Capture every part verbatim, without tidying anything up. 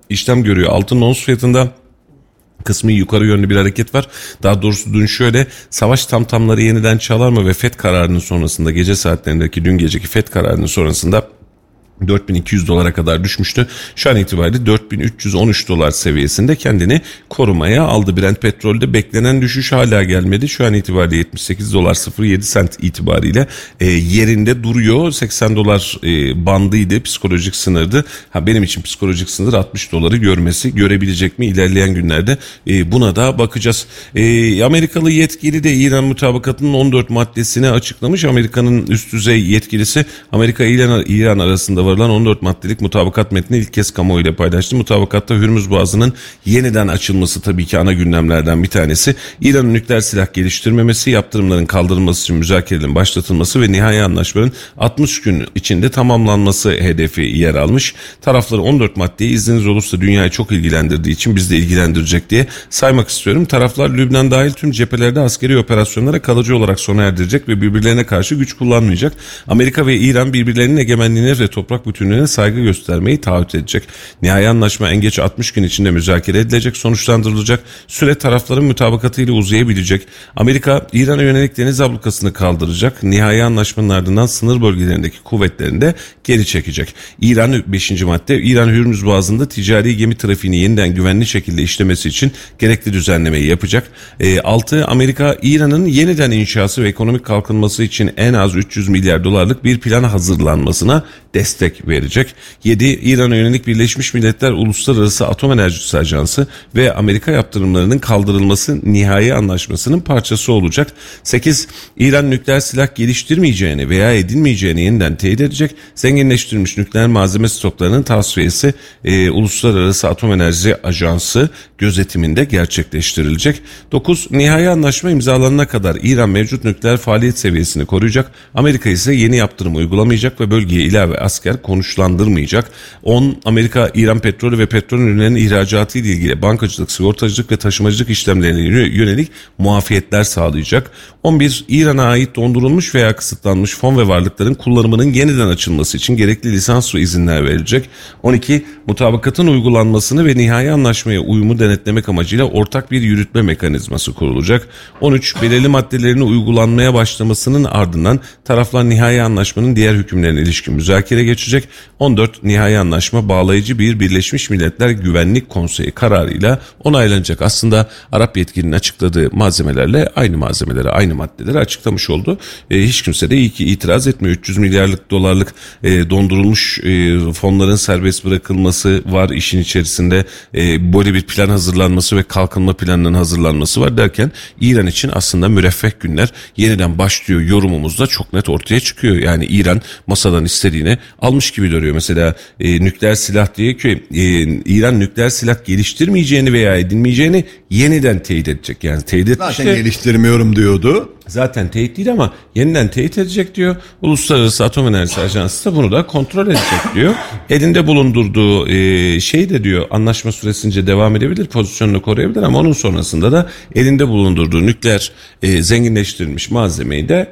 işlem görüyor. Altın ons fiyatında kısmı yukarı yönlü bir hareket var. Daha doğrusu dün şöyle, savaş tamtamları yeniden çalar mı ve F E D kararının sonrasında, gece saatlerindeki dün geceki F E D kararının sonrasında dört bin iki yüz dolara kadar düşmüştü. Şu an itibariyle dört bin üç yüz on üç dolar seviyesinde kendini korumaya aldı. Brent petrolde beklenen düşüş hala gelmedi. Şu an itibariyle yetmiş sekiz dolar sıfır yedi sent itibariyle e, yerinde duruyor. seksen dolar e, bandıydı, psikolojik sınırdı. Ha, benim için psikolojik sınır altmış doları görmesi. Görebilecek mi ilerleyen günlerde? E, buna da bakacağız. E, Amerikalı yetkili de İran mutabakatının on dört maddesini açıklamış. Amerika'nın üst düzey yetkilisi Amerika ile İran arasında varılan on dört maddelik mutabakat metnini ilk kez kamuoyuyla paylaştı. Mutabakatta Hürmüz Boğazı'nın yeniden açılması tabii ki ana gündemlerden bir tanesi. İran'ın nükleer silah geliştirmemesi, yaptırımların kaldırılması için müzakerelerin başlatılması ve nihai anlaşmanın altmış gün içinde tamamlanması hedefi yer almış. Tarafları on dört maddeyi izniniz olursa dünyayı çok ilgilendirdiği için biz de ilgilendirecek diye saymak istiyorum. Taraflar Lübnan dahil tüm cephelerde askeri operasyonlara kalıcı olarak sona erdirecek ve birbirlerine karşı güç kullanmayacak. Amerika ve İran birbirlerinin egemenliğine ve toprak bütünlüğüne saygı göstermeyi taahhüt edecek. Nihai anlaşma en geç altmış gün içinde müzakere edilecek, sonuçlandırılacak. Süre tarafların mutabakatıyla uzayabilecek. Amerika İran'a yönelik deniz ablukasını kaldıracak. Nihai anlaşmanın ardından sınır bölgelerindeki kuvvetlerini de geri çekecek. İran beşinci madde, İran Hürmüz Boğazı'nda ticari gemi trafiğini yeniden güvenli şekilde işlemesi için gerekli düzenlemeyi yapacak. E, altı Amerika İran'ın yeniden inşası ve ekonomik kalkınması için en az üç yüz milyar dolarlık bir plan hazırlanmasına destek verecek. yedi İran'a yönelik Birleşmiş Milletler Uluslararası Atom Enerjisi Ajansı ve Amerika yaptırımlarının kaldırılması nihai anlaşmasının parçası olacak. sekiz İran nükleer silah geliştirmeyeceğini veya edinmeyeceğini yeniden teyit edecek. Zenginleştirilmiş nükleer malzeme stoklarının tasfiyesi e, Uluslararası Atom Enerjisi Ajansı gözetiminde gerçekleştirilecek. dokuz Nihai anlaşma imzalanana kadar İran mevcut nükleer faaliyet seviyesini koruyacak. Amerika ise yeni yaptırım uygulamayacak ve bölgeye ilave asker konuşlandırmayacak. on Amerika İran petrolü ve petrol ürünlerinin ihracatı ile ilgili bankacılık, sigortacılık ve taşımacılık işlemlerine yönelik muafiyetler sağlayacak. on bir İran'a ait dondurulmuş veya kısıtlanmış fon ve varlıkların kullanımının yeniden açılması için gerekli lisans ve izinler verilecek. on iki Mutabakatın uygulanmasını ve nihai anlaşmaya uyumu denetlemek amacıyla ortak bir yürütme mekanizması kurulacak. on üç Belirli maddelerini uygulanmaya başlamasının ardından taraflar nihai anlaşmanın diğer hükümlerine ilişkin müzakere geçecek. on dört Nihai anlaşma bağlayıcı bir Birleşmiş Milletler Güvenlik Konseyi kararıyla onaylanacak. Aslında Arap yetkilinin açıkladığı malzemelerle aynı malzemeleri, aynı maddeleri açıklamış oldu. E, hiç kimse de iyi ki itiraz etmiyor. üç yüz milyarlık dolarlık e, dondurulmuş e, fonların serbest bırakılması var işin içerisinde. E, böyle bir plan hazırlanması ve kalkınma planının hazırlanması var derken İran için aslında müreffeh günler yeniden başlıyor yorumumuz da çok net ortaya çıkıyor. Yani İran masadan istediğini almış gibi duruyor. Mesela e, nükleer silah diye ki e, İran nükleer silah geliştirmeyeceğini veya edinmeyeceğini yeniden teyit edecek. Yani teyit etmiş Zaten de, geliştirmiyorum diyordu. Zaten teyit değil ama yeniden teyit edecek diyor. Uluslararası Atom Enerjisi Ajansı da bunu da kontrol edecek diyor. Elinde bulundurduğu e, şey de diyor anlaşma süresince devam edebilir, pozisyonunu koruyabilir ama onun sonrasında da elinde bulundurduğu nükleer e, zenginleştirilmiş malzemeyi de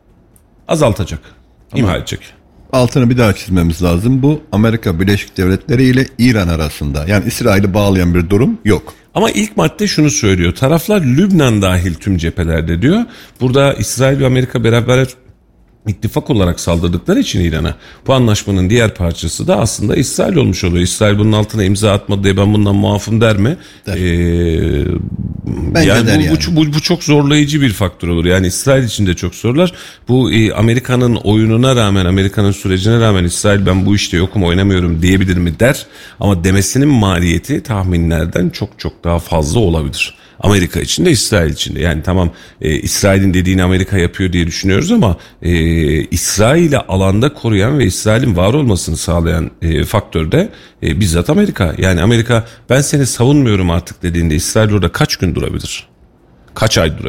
azaltacak, imha edecek. Altını bir daha çizmemiz lazım. Bu Amerika Birleşik Devletleri ile İran arasında. Yani İsrail'i bağlayan bir durum yok. Ama ilk madde şunu söylüyor. Taraflar Lübnan dahil tüm cephelerde diyor. Burada İsrail ve Amerika beraber ittifak olarak saldırdıkları için İran'a bu anlaşmanın diğer parçası da aslında İsrail olmuş oluyor. İsrail bunun altına imza atmadı diye ben bundan muafım der mi? Der. Ee, Bence yani, der bu, yani. Bu, bu, bu çok zorlayıcı bir faktör olur. Yani İsrail için de çok zorlar. Bu e, Amerika'nın oyununa rağmen, Amerika'nın sürecine rağmen İsrail ben bu işte yokum, oynamıyorum diyebilir mi der. Ama demesinin maliyeti tahminlerden çok çok daha fazla olabilir. Amerika için de İsrail için de. Yani tamam e, İsrail'in dediğini Amerika yapıyor diye düşünüyoruz ama e, İsrail'i alanda koruyan ve İsrail'in var olmasını sağlayan e, faktör de e, bizzat Amerika. Yani Amerika ben seni savunmuyorum artık dediğinde İsrail orada kaç gün durabilir? Kaç ay durabilir?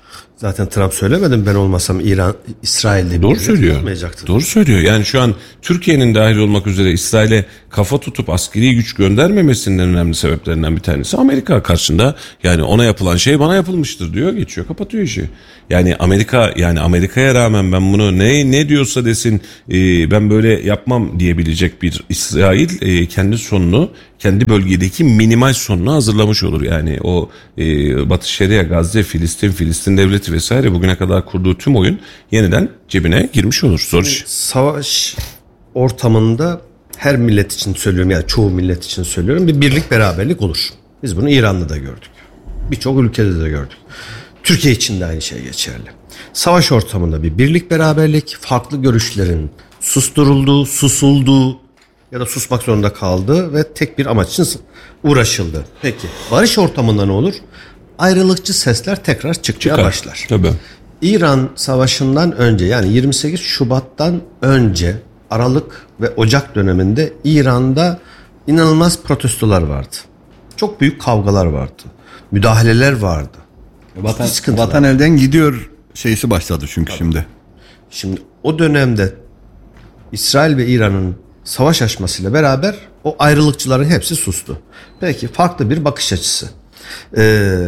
Zaten Trump söylemedim ben olmasam İran İsrail'de Doğru söylüyor. Doğru söylüyor. Yani şu an Türkiye'nin dahil olmak üzere İsrail'e kafa tutup askeri güç göndermemesinin en önemli sebeplerinden bir tanesi Amerika karşında. Yani ona yapılan şey bana yapılmıştır diyor, geçiyor, kapatıyor işi. Yani Amerika yani Amerika'ya rağmen ben bunu ne ne diyorsa desin e, ben böyle yapmam diyebilecek bir İsrail e, kendi sonunu, kendi bölgedeki minimal sonunu hazırlamış olur. Yani o e, Batı Şeria, Gazze, Filistin, Filistin devleti vesaire bugüne kadar kurduğu tüm oyun yeniden cebine girmiş olur. Zor iş. Savaş ortamında her millet için söylüyorum, yani çoğu millet için söylüyorum, bir birlik beraberlik olur. Biz bunu İran'da da gördük. Birçok ülkede de gördük. Türkiye için de aynı şey geçerli. Savaş ortamında bir birlik beraberlik, farklı görüşlerin susturulduğu, susulduğu ya da susmak zorunda kaldığı ve tek bir amaç için uğraşıldı. Peki barış ortamında ne olur? Ayrılıkçı sesler tekrar çıkmaya Çıkar. başlar. Tabii. İran Savaşı'ndan önce, yani yirmi sekiz Şubat'tan önce Aralık ve Ocak döneminde İran'da inanılmaz protestolar vardı. Çok büyük kavgalar vardı. Müdahaleler vardı. Vatan, vatan elden gidiyor şeysi başladı çünkü Tabii. şimdi. Şimdi o dönemde İsrail ve İran'ın savaş açmasıyla beraber o ayrılıkçıların hepsi sustu. Peki farklı bir bakış açısı. Ee,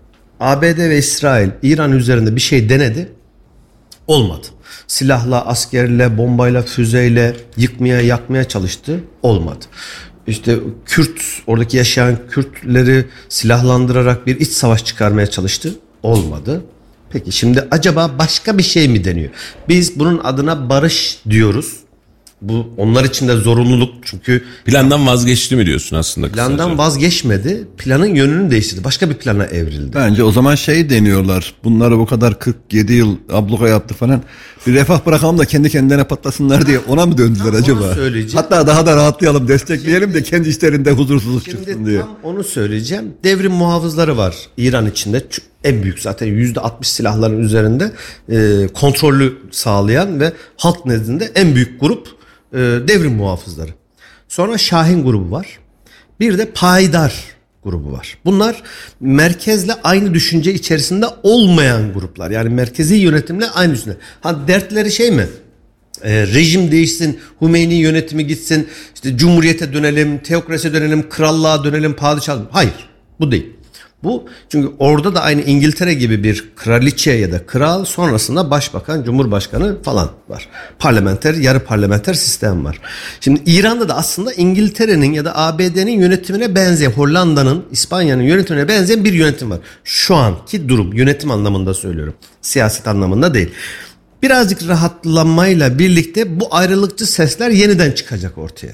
A B D ve İsrail İran üzerinde bir şey denedi. Olmadı. Silahla, askerle, bombayla, füzeyle yıkmaya, yakmaya çalıştı. Olmadı. İşte Kürt, oradaki yaşayan Kürtleri silahlandırarak bir iç savaş çıkarmaya çalıştı. Olmadı. Peki şimdi acaba başka bir şey mi deniyor? Biz bunun adına barış diyoruz. Bu onlar için de zorunluluk, çünkü plandan vazgeçti mi diyorsun aslında kısaca? Plandan vazgeçmedi. Planın yönünü değiştirdi. Başka bir plana evrildi. Bence o zaman şey deniyorlar. Bunları bu kadar kırk yedi yıl abluka yaptı falan. Bir refah bırakalım da kendi kendine patlasınlar diye ona mı döndüler acaba? Hatta daha da rahatlayalım, destekleyelim de kendi işlerinde huzursuzluk Şimdi çıksın diye. tam onu söyleyeceğim. Devrim muhafızları var İran içinde. En büyük, zaten yüzde altmış silahların üzerinde e, kontrolü sağlayan ve halk nezdinde en büyük grup e, devrim muhafızları. Sonra Şahin grubu var. Bir de Payidar grubu var. Bunlar merkezle aynı düşünce içerisinde olmayan gruplar. Yani merkezi yönetimle aynı düşünce. Ha, dertleri şey mi? E, rejim değişsin, Hümeyni yönetimi gitsin, işte cumhuriyete dönelim, teokrasiye dönelim, krallığa dönelim, padişah. Hayır, bu değil. Bu çünkü orada da aynı İngiltere gibi bir kraliçe ya da kral, sonrasında başbakan, cumhurbaşkanı falan var. Parlamenter, yarı parlamenter sistem var. Şimdi İran'da da aslında İngiltere'nin ya da A B D'nin yönetimine benzeyen, Hollanda'nın, İspanya'nın yönetimine benzeyen bir yönetim var. Şu anki durum, yönetim anlamında söylüyorum. Siyaset anlamında değil. Birazcık rahatlamayla birlikte bu ayrılıkçı sesler yeniden çıkacak ortaya.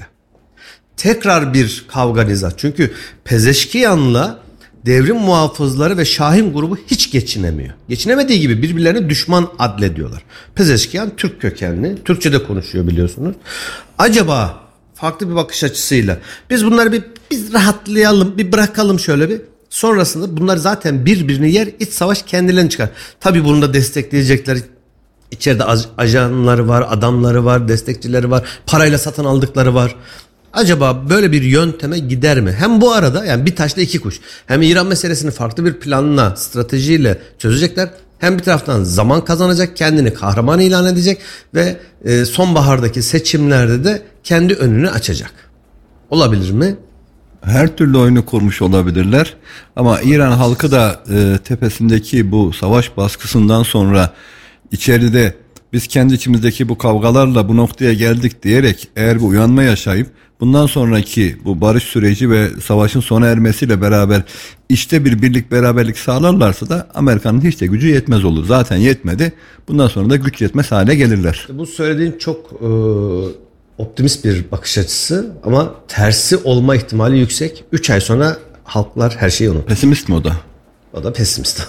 Tekrar bir kavga nizah. Çünkü Pezeşkiyan'la devrim muhafızları ve Şahin grubu hiç geçinemiyor. Geçinemediği gibi birbirlerine düşman adlediyorlar. Pezeşkiyan Türk kökenli. Türkçe'de konuşuyor biliyorsunuz. Acaba farklı bir bakış açısıyla biz bunları bir biz rahatlayalım, bir bırakalım şöyle bir. Sonrasında bunlar zaten birbirini yer, iç savaş kendilerini çıkar. Tabii bunu da destekleyecekler. İçeride ajanları var, adamları var, destekçileri var, parayla satın aldıkları var. Acaba böyle bir yönteme gider mi? Hem bu arada yani bir taşla iki kuş. Hem İran meselesini farklı bir planla, stratejiyle çözecekler. Hem bir taraftan zaman kazanacak, kendini kahraman ilan edecek ve e, sonbahardaki seçimlerde de kendi önünü açacak. Olabilir mi? Her türlü oyunu kurmuş olabilirler. Ama İran halkı da e, tepesindeki bu savaş baskısından sonra içeride biz kendi içimizdeki bu kavgalarla bu noktaya geldik diyerek eğer bir uyanma yaşayıp bundan sonraki bu barış süreci ve savaşın sona ermesiyle beraber işte bir birlik beraberlik sağlarlarsa da Amerika'nın hiç de gücü yetmez olur. Zaten yetmedi. Bundan sonra da güç yetmez hale gelirler. Bu söylediğin çok e, optimist bir bakış açısı ama tersi olma ihtimali yüksek. üç ay sonra halklar her şeyi unutur. Pesimist mi o da? O da pesimist.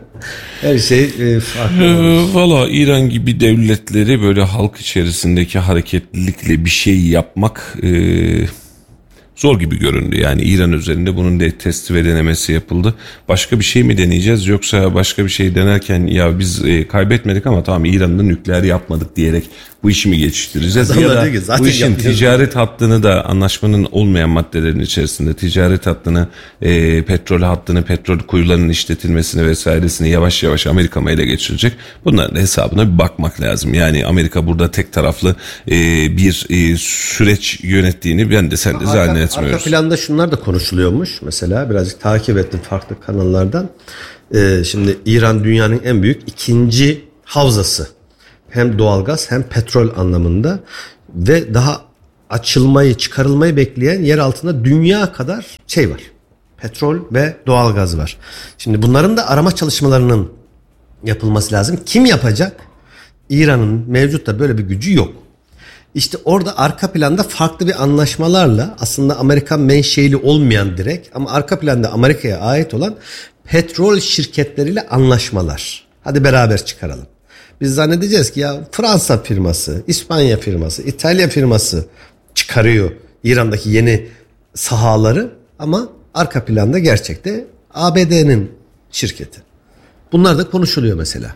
Her şey e, farklı. Ee, Valla İran gibi devletleri böyle halk içerisindeki hareketlilikle bir şey yapmak e, zor gibi göründü. Yani İran üzerinde bunun de testi ve denemesi yapıldı. Başka bir şey mi deneyeceğiz, yoksa başka bir şey denerken ya biz e, kaybetmedik ama tamam İran'da nükleer yapmadık diyerek bu işi mi geçiştireceğiz? Ya da bu işin ticaret hattını da, anlaşmanın olmayan maddelerin içerisinde ticaret hattını, e, petrol hattını, petrol kuyularının işletilmesini vesairesini yavaş yavaş Amerika mı ele geçirecek? Bunların hesabına bir bakmak lazım. Yani Amerika burada tek taraflı e, bir e, süreç yönettiğini ben de sen de zannetmiyoruz. Arka planda şunlar da konuşuluyormuş. Mesela birazcık takip ettim farklı kanallardan. Ee, şimdi İran dünyanın en büyük ikinci havzası. Hem doğalgaz hem petrol anlamında ve daha açılmayı, çıkarılmayı bekleyen yer altında dünya kadar şey var. Petrol ve doğalgaz var. Şimdi bunların da arama çalışmalarının yapılması lazım. Kim yapacak? İran'ın mevcutta böyle bir gücü yok. İşte orada arka planda farklı bir anlaşmalarla, aslında Amerikan menşeili olmayan direkt ama arka planda Amerika'ya ait olan petrol şirketleriyle anlaşmalar. Hadi beraber çıkaralım. Biz zannedeceğiz ki ya Fransa firması, İspanya firması, İtalya firması çıkarıyor İran'daki yeni sahaları, ama arka planda gerçekte A B D'nin şirketi. Bunlar da konuşuluyor mesela.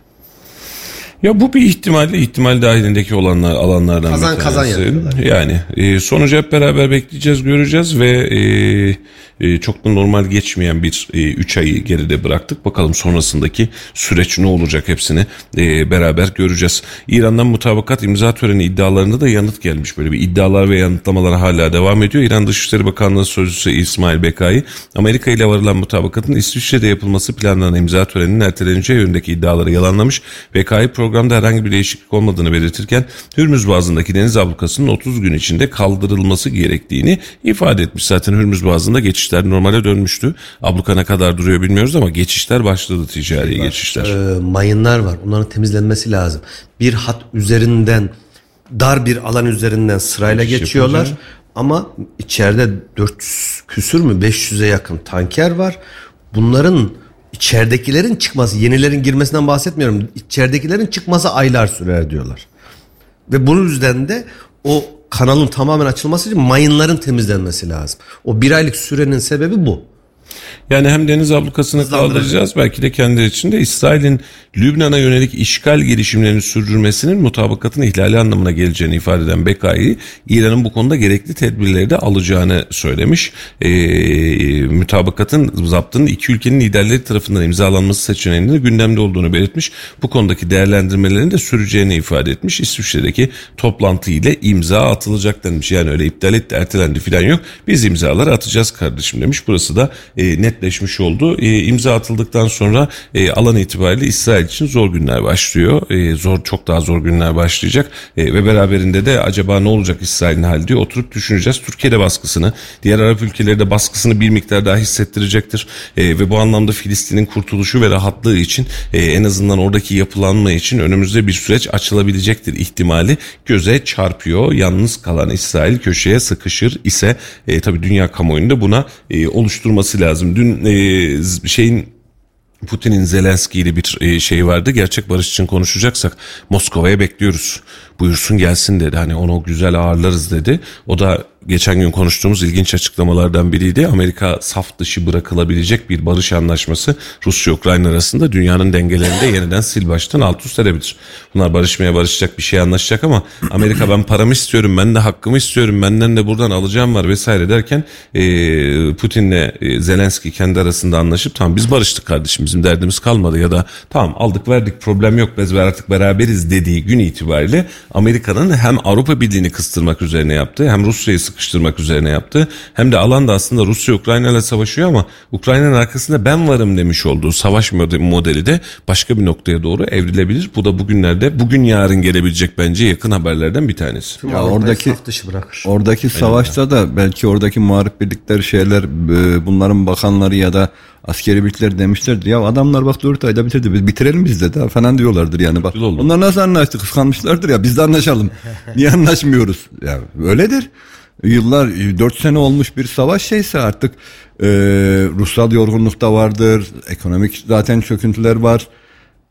Ya bu bir ihtimalle ihtimal dahilindeki olanlar alanlardan kazan, bir tanesi. Kazan yapıyorlar. Yani e, sonucu hep beraber bekleyeceğiz, göreceğiz ve e, e, çok da normal geçmeyen bir üç e, ayı geride bıraktık. Bakalım sonrasındaki süreç ne olacak, hepsini e, beraber göreceğiz. İran'dan mutabakat imza töreni iddialarında da yanıt gelmiş. Böyle bir iddialar ve yanıtlamalar hala devam ediyor. İran Dışişleri Bakanlığı Sözcüsü İsmail Bekai, Amerika ile varılan mutabakatın İsviçre'de yapılması planlanan imza töreninin erteleneceği yönündeki iddiaları yalanlamış. Bekai programda herhangi bir değişiklik olmadığını belirtirken Hürmüz Boğazı'ndaki deniz ablukasının otuz gün içinde kaldırılması gerektiğini ifade etmiş. Zaten Hürmüz Boğazı'nda geçişler normale dönmüştü. Abluka ne kadar duruyor bilmiyoruz ama geçişler başladı, ticari var, geçişler. E, mayınlar var. Onların temizlenmesi lazım. Bir hat üzerinden, dar bir alan üzerinden sırayla Geçiş geçiyorlar. Yapacağım. Ama içeride dört yüz küsür mü beş yüze yakın tanker var. Bunların İçeridekilerin çıkması, yenilerin girmesinden bahsetmiyorum. İçeridekilerin çıkması aylar sürer diyorlar. Ve bunun yüzden de o kanalın tamamen açılması için mayınların temizlenmesi lazım. O bir aylık sürenin sebebi bu. Yani hem deniz ablukasını kaldıracağız, belki de kendileri için de İsrail'in Lübnan'a yönelik işgal girişimlerini sürdürmesinin mutabakatın ihlali anlamına geleceğini ifade eden Bekai, İran'ın bu konuda gerekli tedbirleri de alacağını söylemiş. E, mutabakatın zaptının iki ülkenin liderleri tarafından imzalanması seçeneğinin de gündemde olduğunu belirtmiş. Bu konudaki değerlendirmelerin de süreceğini ifade etmiş. İsviçre'deki toplantı ile imza atılacak denmiş. Yani öyle iptal etti, ertelendi falan yok. Biz imzaları atacağız kardeşim demiş. Burası da e, netleşmiş oldu. E, imza atıldıktan sonra e, alan itibariyle İsrail için zor günler başlıyor. E, zor, çok daha zor günler başlayacak. E, ve beraberinde de acaba ne olacak İsrail'in hali diye oturup düşüneceğiz. Türkiye'de baskısını, diğer Arap ülkeleri de baskısını bir miktar daha hissettirecektir. E, ve bu anlamda Filistin'in kurtuluşu ve rahatlığı için e, en azından oradaki yapılanma için önümüzde bir süreç açılabilecektir ihtimali göze çarpıyor. Yalnız kalan İsrail köşeye sıkışır ise e, tabii dünya kamuoyunda buna e, oluşturması lazım. Dün e, şeyin Putin'in Zelenski ile bir e, şey vardı. Gerçek barış için konuşacaksak Moskova'ya bekliyoruz. Buyursun gelsin dedi. Hani onu güzel ağırlarız dedi. O da geçen gün konuştuğumuz ilginç açıklamalardan biriydi. Amerika saf dışı bırakılabilecek bir barış anlaşması Rusya-Ukrayna arasında dünyanın dengelerini de yeniden sil baştan alt üst edebilir. Bunlar barışmaya barışacak, bir şey anlaşacak ama Amerika ben paramı istiyorum, ben de hakkımı istiyorum, benden de buradan alacağım var vesaire derken e, Putin'le e, Zelenski kendi arasında anlaşıp tamam biz barıştık kardeşim, bizim derdimiz kalmadı ya da tamam aldık verdik problem yok biz artık beraberiz dediği gün itibariyle Amerika'nın hem Avrupa Birliği'ni kıstırmak üzerine yaptığı hem Rusya'yı sıkıştırmak üzerine yaptı. Hem de alanda aslında Rusya Ukrayna ile savaşıyor ama Ukrayna'nın arkasında ben varım demiş olduğu savaş modeli de başka bir noktaya doğru evrilebilir. Bu da bugünlerde, bugün yarın gelebilecek bence yakın haberlerden bir tanesi. Ya oradaki oradaki savaşta da belki oradaki muharip birlikler şeyler bunların bakanları ya da askeri birlikler demişlerdi ya adamlar bak dört ayda bitirdi biz bitirelim biz de daha falan diyorlardır yani bak. Onlar nasıl anlaştı, kıskanmışlardır ya biz de anlaşalım. Niye anlaşmıyoruz? Ya öyledir. Yıllar dört sene olmuş bir savaş şeyse artık e, ruhsal yorgunluk da vardır, ekonomik zaten çöküntüler var.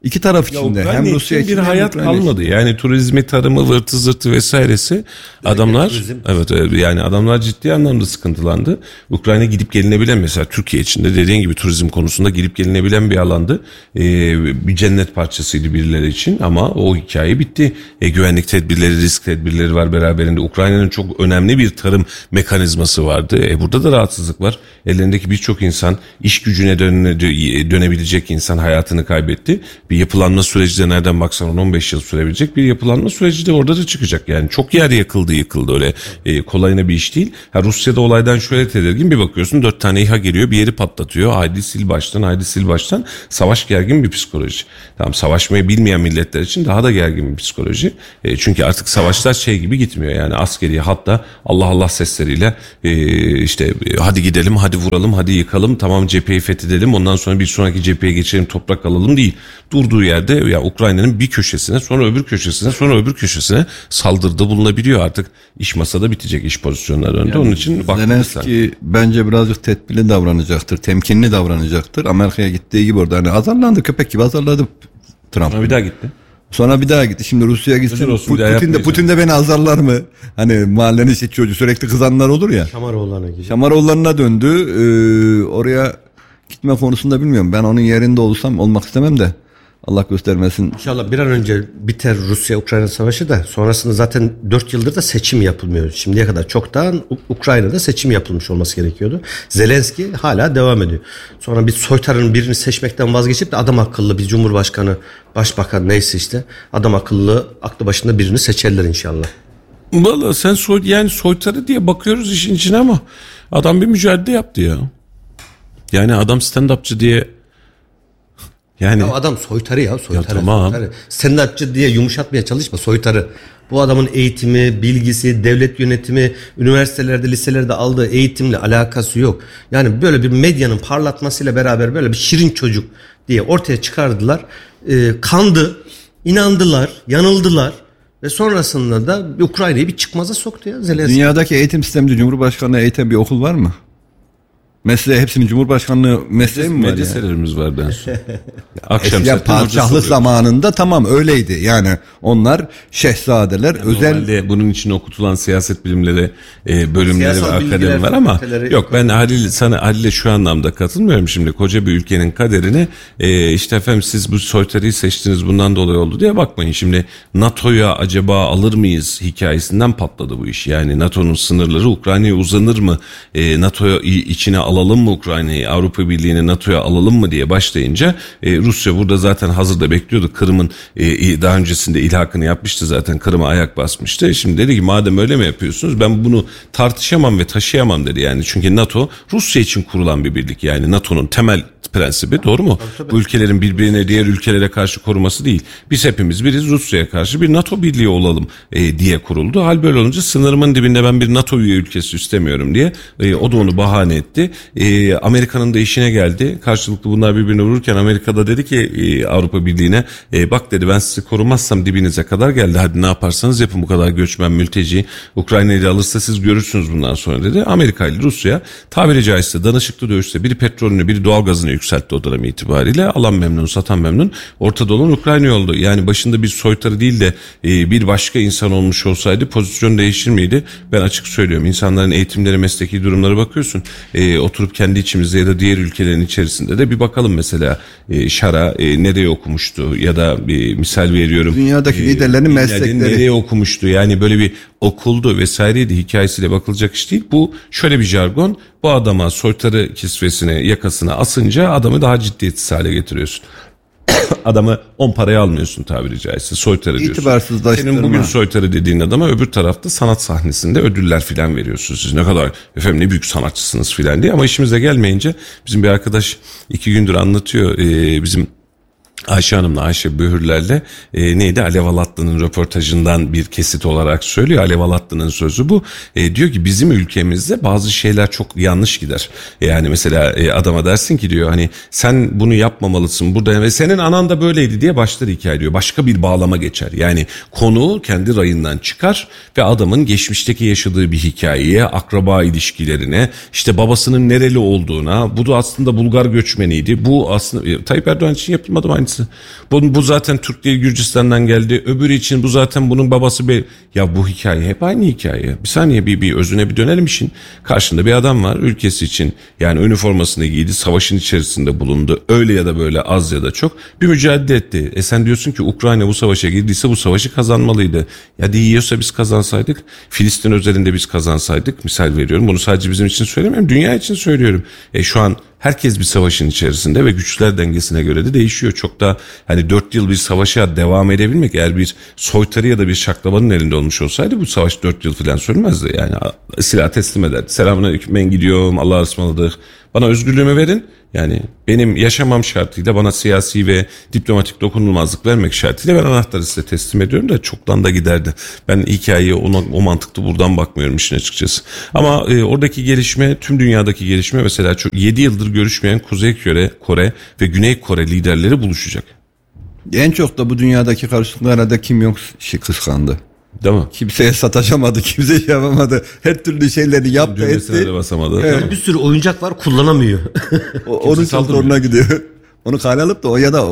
İki taraf Ya içinde Ukrayna hem için Rusya bir için hem hayat Ukrayna için. kalmadı. Yani turizmi, tarımı, vırtı zırtı vesairesi adamlar turizm. evet, evet yani adamlar ciddi anlamda sıkıntılandı. Ukrayna gidip gelinebilen, mesela Türkiye içinde dediğin gibi turizm konusunda gidip gelinebilen bir alandı. Ee, bir cennet parçasıydı birileri için ama o hikaye bitti. E, güvenlik tedbirleri, risk tedbirleri var beraberinde. Ukrayna'nın çok önemli bir tarım mekanizması vardı. E, burada da rahatsızlık var. Ellerindeki birçok insan, iş gücüne döne, dönebilecek insan hayatını kaybetti. Bir yapılanma süreci de nereden baksan on on beş yıl sürebilecek bir yapılanma süreci de orada da çıkacak. Yani çok yer yakıldı yıkıldı, öyle e, kolayına bir iş değil. Ha, Rusya'da olaydan şöyle tedirgin, bir bakıyorsun dört tane İHA geliyor bir yeri patlatıyor. Haydi sil baştan haydi sil baştan. Savaş gergin bir psikoloji. Tamam, savaşmayı bilmeyen milletler için daha da gergin bir psikoloji. E, çünkü artık savaşlar şey gibi gitmiyor. Yani askeri hatta Allah Allah sesleriyle e, işte e, hadi gidelim, hadi vuralım, hadi yıkalım, tamam cepheyi fethedelim, ondan sonra bir sonraki cepheye geçelim, toprak alalım değil. Durduğu yerde ya Ukrayna'nın bir köşesine, sonra öbür köşesine, sonra öbür köşesine saldırıda bulunabiliyor. Artık iş masada bitecek, iş pozisyonları önde. Yani onun için Zelenski bence birazcık tedbirli davranacaktır, temkinli davranacaktır. Amerika'ya gittiği gibi orada hani azarlandı, köpek gibi azarladı Trump. Ama bir daha gitti. Sonra bir daha gitti. Şimdi Rusya'ya gitsin. Olsun, Putin, Putin de Putin de beni azarlar mı? Hani mahallenin işte çocuğu sürekli kızanlar olur ya. Şamaroğlan'a gibi. Şamaroğlan'ına döndü. Ee, oraya gitme konusunda bilmiyorum. Ben onun yerinde olsam olmak istemem de. Allah göstermesin. İnşallah bir an önce biter Rusya-Ukrayna savaşı da sonrasında zaten dört yıldır da seçim yapılmıyor. Şimdiye kadar çoktan Ukrayna'da seçim yapılmış olması gerekiyordu. Zelenski hala devam ediyor. Sonra bir soytarının birini seçmekten vazgeçip de adam akıllı bir cumhurbaşkanı, başbakan neyse işte adam akıllı aklı başında birini seçerler inşallah. Valla sen soy, yani soytarı diye bakıyoruz işin içine ama adam bir mücadele yaptı ya. Yani adam stand-upçı diye. Yani Ya adam soytarı ya soytarı. Ya tamam. soytarı. Stand-upçı diye yumuşatmaya çalışma, soytarı. Bu adamın eğitimi, bilgisi, devlet yönetimi, üniversitelerde, liselerde aldığı eğitimle alakası yok. Yani böyle bir medyanın parlatmasıyla beraber böyle bir şirin çocuk diye ortaya çıkardılar. Ee, kandı, inandılar, yanıldılar. Ve sonrasında da Ukrayna'yı bir çıkmaza soktu ya Zelenski. Dünyadaki eğitim sisteminde Cumhurbaşkanlığı eğiten bir okul var mı? Mesleği hepsinin Cumhurbaşkanlığı mesleği mi var ya? medreselerimiz vardı en son. Akşam Eskiden zaten hocası padişahlık oluyor. zamanında tamam öyleydi. Yani onlar şehzadeler, özel Normalde bunun için okutulan siyaset bilimleri e, bölümleri Siyasal ve bilgiler akademi var ama fakülteleri- yok, ben Halil sana Halil'e şu anlamda katılmıyorum. Şimdi koca bir ülkenin kaderini e, işte efendim siz bu soytarıyı seçtiniz bundan dolayı oldu diye bakmayın. Şimdi NATO'ya acaba alır mıyız hikayesinden patladı bu iş. Yani NATO'nun sınırları Ukrayna'ya uzanır mı? E, NATO'ya içine alalım mı Ukrayna'yı, Avrupa Birliği'ni NATO'ya alalım mı diye başlayınca e, Rusya burada zaten hazırda bekliyordu. Kırım'ın e, daha öncesinde ilhakını yapmıştı zaten. Kırım'a ayak basmıştı. Şimdi dedi ki madem öyle mi yapıyorsunuz, ben bunu tartışamam ve taşıyamam dedi. Yani çünkü NATO Rusya için kurulan bir birlik. Yani NATO'nun temel prensibi, doğru mu? Tabii, tabii. Bu ülkelerin birbirine, diğer ülkelere karşı koruması değil. Biz hepimiz biriz, Rusya'ya karşı bir NATO birliği olalım e, diye kuruldu. Hal böyle olunca sınırımın dibinde ben bir NATO üye ülkesi istemiyorum diye e, o da onu bahane etti. E, Amerika'nın da işine geldi. Karşılıklı bunlar birbirine vururken Amerika'da dedi ki e, Avrupa Birliği'ne e, bak dedi, ben sizi korumazsam dibinize kadar geldi. Hadi ne yaparsanız yapın, bu kadar göçmen mülteci Ukrayna'yı alırsa siz görürsünüz bundan sonra dedi. Amerika ile Rusya tabiri caizse danışıklı dövüşte biri petrolünü biri doğalgazını yükseltti o dönem itibariyle. Alan memnun, satan memnun. Ortada olan Ukrayna oldu. Yani başında bir soytarı değil de e, bir başka insan olmuş olsaydı pozisyon değişir miydi? Ben açık söylüyorum. İnsanların eğitimleri, mesleki durumlara bakıyorsun. E, oturup kendi içimizde ya da diğer ülkelerin içerisinde de bir bakalım mesela e, Şara e, nereye okumuştu ya da bir misal veriyorum. Dünyadaki e, liderlerin meslekleri. Nereye okumuştu? Yani böyle bir okuldu vesaireydi, hikayesiyle bakılacak iş değil. Bu şöyle bir jargon. Bu adama soytarı kisvesini yakasına asınca adamı daha ciddiyetsiz hale getiriyorsun. Adamı on paraya almıyorsun tabiri caizse, soytarı diyorsun. İtibarsızlaştırma. Senin bugün soytarı dediğin adama öbür tarafta sanat sahnesinde ödüller filan veriyorsunuz. Siz ne kadar efendim ne büyük sanatçısınız filan diye, ama işimize gelmeyince bizim bir arkadaş iki gündür anlatıyor ee, bizim Ayşe Hanım'la, Ayşe Böhürler'le e, neydi Alev Alatlı'nın röportajından bir kesit olarak söylüyor. Alev Alatlı'nın sözü bu. E, diyor ki bizim ülkemizde bazı şeyler çok yanlış gider. E, yani mesela e, adama dersin ki diyor hani sen bunu yapmamalısın burada ve senin anan da böyleydi diye başlar hikaye diyor. Başka bir bağlama geçer. Yani konu kendi rayından çıkar ve adamın geçmişteki yaşadığı bir hikayeye, akraba ilişkilerine, işte babasının nereli olduğuna, bu da aslında Bulgar göçmeniydi. Bu aslında Tayyip Erdoğan için yapılmadı mı aynı toplantısı. Bu, bu zaten Türk değil Gürcistan'dan geldi. Öbürü için bu zaten bunun babası. Be- ya bu hikaye hep aynı hikaye. Bir saniye bir, bir özüne bir dönelim işin. Karşında bir adam var ülkesi için yani üniformasını giydi. Savaşın içerisinde bulundu. Öyle ya da böyle az ya da çok bir mücadele etti. E sen diyorsun ki Ukrayna bu savaşa girdiyse bu savaşı kazanmalıydı. Ya değiyorsa biz kazansaydık. Filistin özelinde biz kazansaydık. Misal veriyorum. Bunu sadece bizim için söylemiyorum. Dünya için söylüyorum. E şu an herkes bir savaşın içerisinde ve güçler dengesine göre de değişiyor. Çok da hani dört yıl bir savaşa devam edebilmek eğer bir soytarı ya da bir şaklabanın elinde olmuş olsaydı bu savaş dört yıl falan sürmezdi. Yani silah teslim ederdi. Selamünaleyküm ben gidiyorum Allah'a ısmarladık. Bana özgürlüğümü verin. Yani benim yaşamam şartıyla bana siyasi ve diplomatik dokunulmazlık vermek şartıyla ben anahtarı size teslim ediyorum da çoktan da giderdi. Ben hikayeye ona, o mantıklı buradan bakmıyorum işin açıkçası. Ama e, oradaki gelişme tüm dünyadaki gelişme mesela çok yedi yıldır görüşmeyen Kuzey Kore, Kore ve Güney Kore liderleri buluşacak. En çok da bu dünyadaki karşılıklarda Kim Jong-un kıskandı. Değil mi? Kimseye sataşamadı, kimse şey yapamadı. Her türlü şeyleri yaptı, Düğmesine etti. de basamadı. Evet. Bir sürü oyuncak var kullanamıyor. O, onun çok saldırmıyor. zoruna gidiyor. Onu kale alıp da o ya da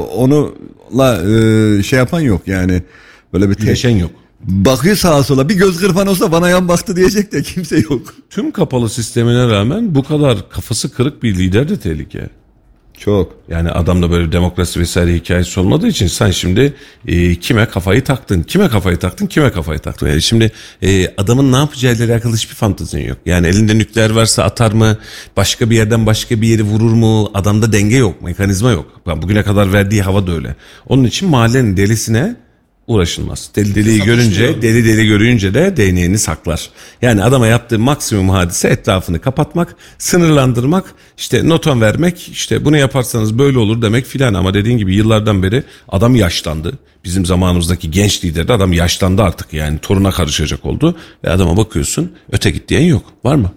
onunla e, şey yapan yok yani. Böyle bir tek, Güneşen yok. bakıyor sağa sola bir göz kırpan olsa bana yan baktı diyecek de kimse yok. Tüm kapalı sistemine rağmen bu kadar kafası kırık bir lider de tehlike. Çok. Yani adamda böyle demokrasi vesaire hikayesi olmadığı için sen şimdi e, kime kafayı taktın, kime kafayı taktın, kime kafayı taktın. Yani şimdi e, adamın ne yapacağıyla alakalı hiçbir fantezin yok. Yani elinde nükleer varsa atar mı, başka bir yerden başka bir yeri vurur mu, adamda denge yok, mekanizma yok. Bugüne kadar verdiği hava da öyle. Onun için mahallenin delisine uğraşılmaz. Deli deliyi görünce, deli deli görünce de değneğini saklar. Yani adama yaptığı maksimum hadise etrafını kapatmak, sınırlandırmak, işte noton vermek, işte bunu yaparsanız böyle olur demek filan. Ama dediğin gibi yıllardan beri adam yaşlandı. Bizim zamanımızdaki genç lider de adam yaşlandı artık yani toruna karışacak oldu. Ve adama bakıyorsun öte git diyen yok. Var mı?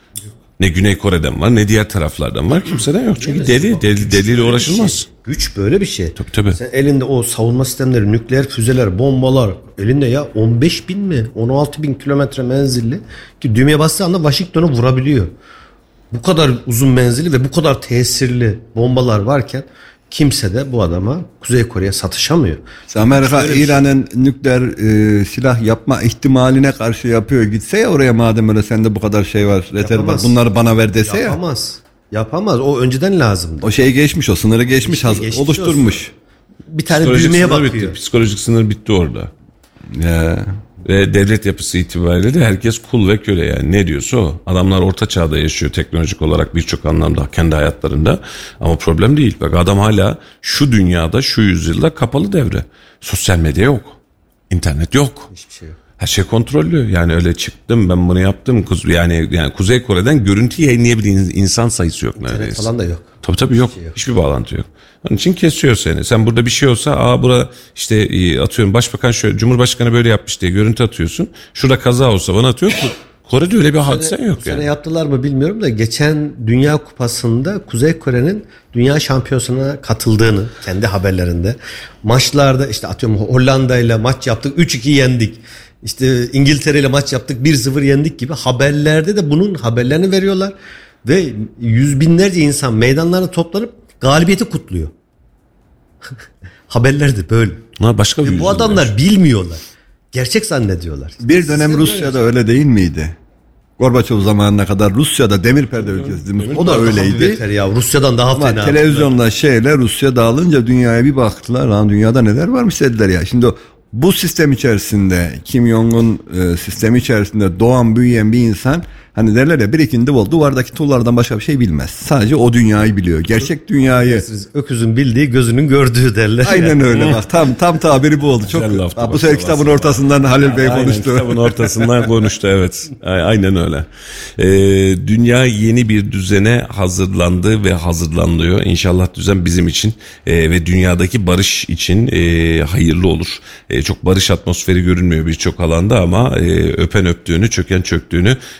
Ne Güney Kore'den var ne diğer taraflardan var kimseden yok. Çünkü deli, deli deliyle uğraşılmaz. Güç böyle bir şey. Tabii tabii. Sen elinde o savunma sistemleri, nükleer füzeler, bombalar elinde ya on beş bin mi on altı bin kilometre menzilli ki düğmeye bastığı anda Washington'u vurabiliyor. Bu kadar uzun menzilli ve bu kadar tesirli bombalar varken kimse de bu adama Kuzey Kore'ye satışamıyor. Amerika İran'ın nükleer e, silah yapma ihtimaline karşı yapıyor. Gitse ya oraya madem öyle sende bu kadar şey var. Yeter bak bunları bana ver dese ya. Yapamaz. Yapamaz. O önceden lazımdı. O şey geçmiş o sınırı geçmiş, İşte haz- geçmiş oluşturmuş. Bir tane Psikolojik düğmeye sınır bakıyor. bitti. Psikolojik sınır bitti orada. Ya. Ve devlet yapısı itibariyle de herkes kul ve köle yani ne diyorsa o. Adamlar orta çağda yaşıyor teknolojik olarak birçok anlamda kendi hayatlarında ama problem değil. Bak adam hala şu dünyada şu yüzyılda kapalı devre. Sosyal medya yok. İnternet yok. Hiçbir şey yok. Her şey kontrollü. Yani öyle çıktım ben bunu yaptım. Yani yani Kuzey Kore'den görüntü yayınlayabilen insan sayısı yok neredeyse. İnternet falan da yok. Tabii tabii yok. Hiçbir şey yok. Hiçbir bağlantı yok. Onun için kesiyor seni. Sen burada bir şey olsa aa bura işte e, atıyorum başbakan şöyle Cumhurbaşkanı böyle yapmış diye görüntü atıyorsun. Şurada kaza olsa bana atıyor. Kore'de öyle bir hadise yok Bu sene yani. yaptılar mı bilmiyorum da geçen Dünya Kupası'nda Kuzey Kore'nin Dünya Şampiyonası'na katıldığını kendi haberlerinde maçlarda işte atıyorum Hollanda ile maç yaptık üç iki yendik. İşte İngiltere ile maç yaptık bir sıfır yendik gibi haberlerde de bunun haberlerini veriyorlar ve yüz binlerce insan meydanlarına toplanıp galibiyeti kutluyor. Haberler de böyle. Bunlar başka bir Ve bu yüzyıl adamlar yani. bilmiyorlar. Gerçek zannediyorlar. Bir dönem Rusya'da öyle değil miydi? Gorbaçov zamanına kadar Rusya'da demir perde ülkesi. O da Daha öyleydi. beter ya. Rusya'dan daha Ama fena. televizyonla şeyle Rusya dağılınca dünyaya bir baktılar. Lan dünyada neler varmış dediler ya. Şimdi o, bu sistem içerisinde Kim Jong-un e, sistemi içerisinde doğan büyüyen bir insan hani derler ya bir ikindi bol duvardaki tuğlardan başka bir şey bilmez. Sadece o dünyayı biliyor. Gerçek dünyayı. Öküzün bildiği gözünün gördüğü derler. Aynen öyle bak tam tam tabiri bu oldu. Çok Güzel laftı ha, bu bak, sefer kitabın aslında. ortasından Halil Bey Aynen, konuştu. kitabın ortasından konuştu evet. Aynen öyle. Ee, dünya yeni bir düzene hazırlandı ve hazırlanıyor. İnşallah düzen bizim için e, ve dünyadaki barış için e, hayırlı olur. E, çok barış atmosferi görünmüyor birçok alanda ama e, öpen öptüğünü, çöken çöktüğünü e, bir şey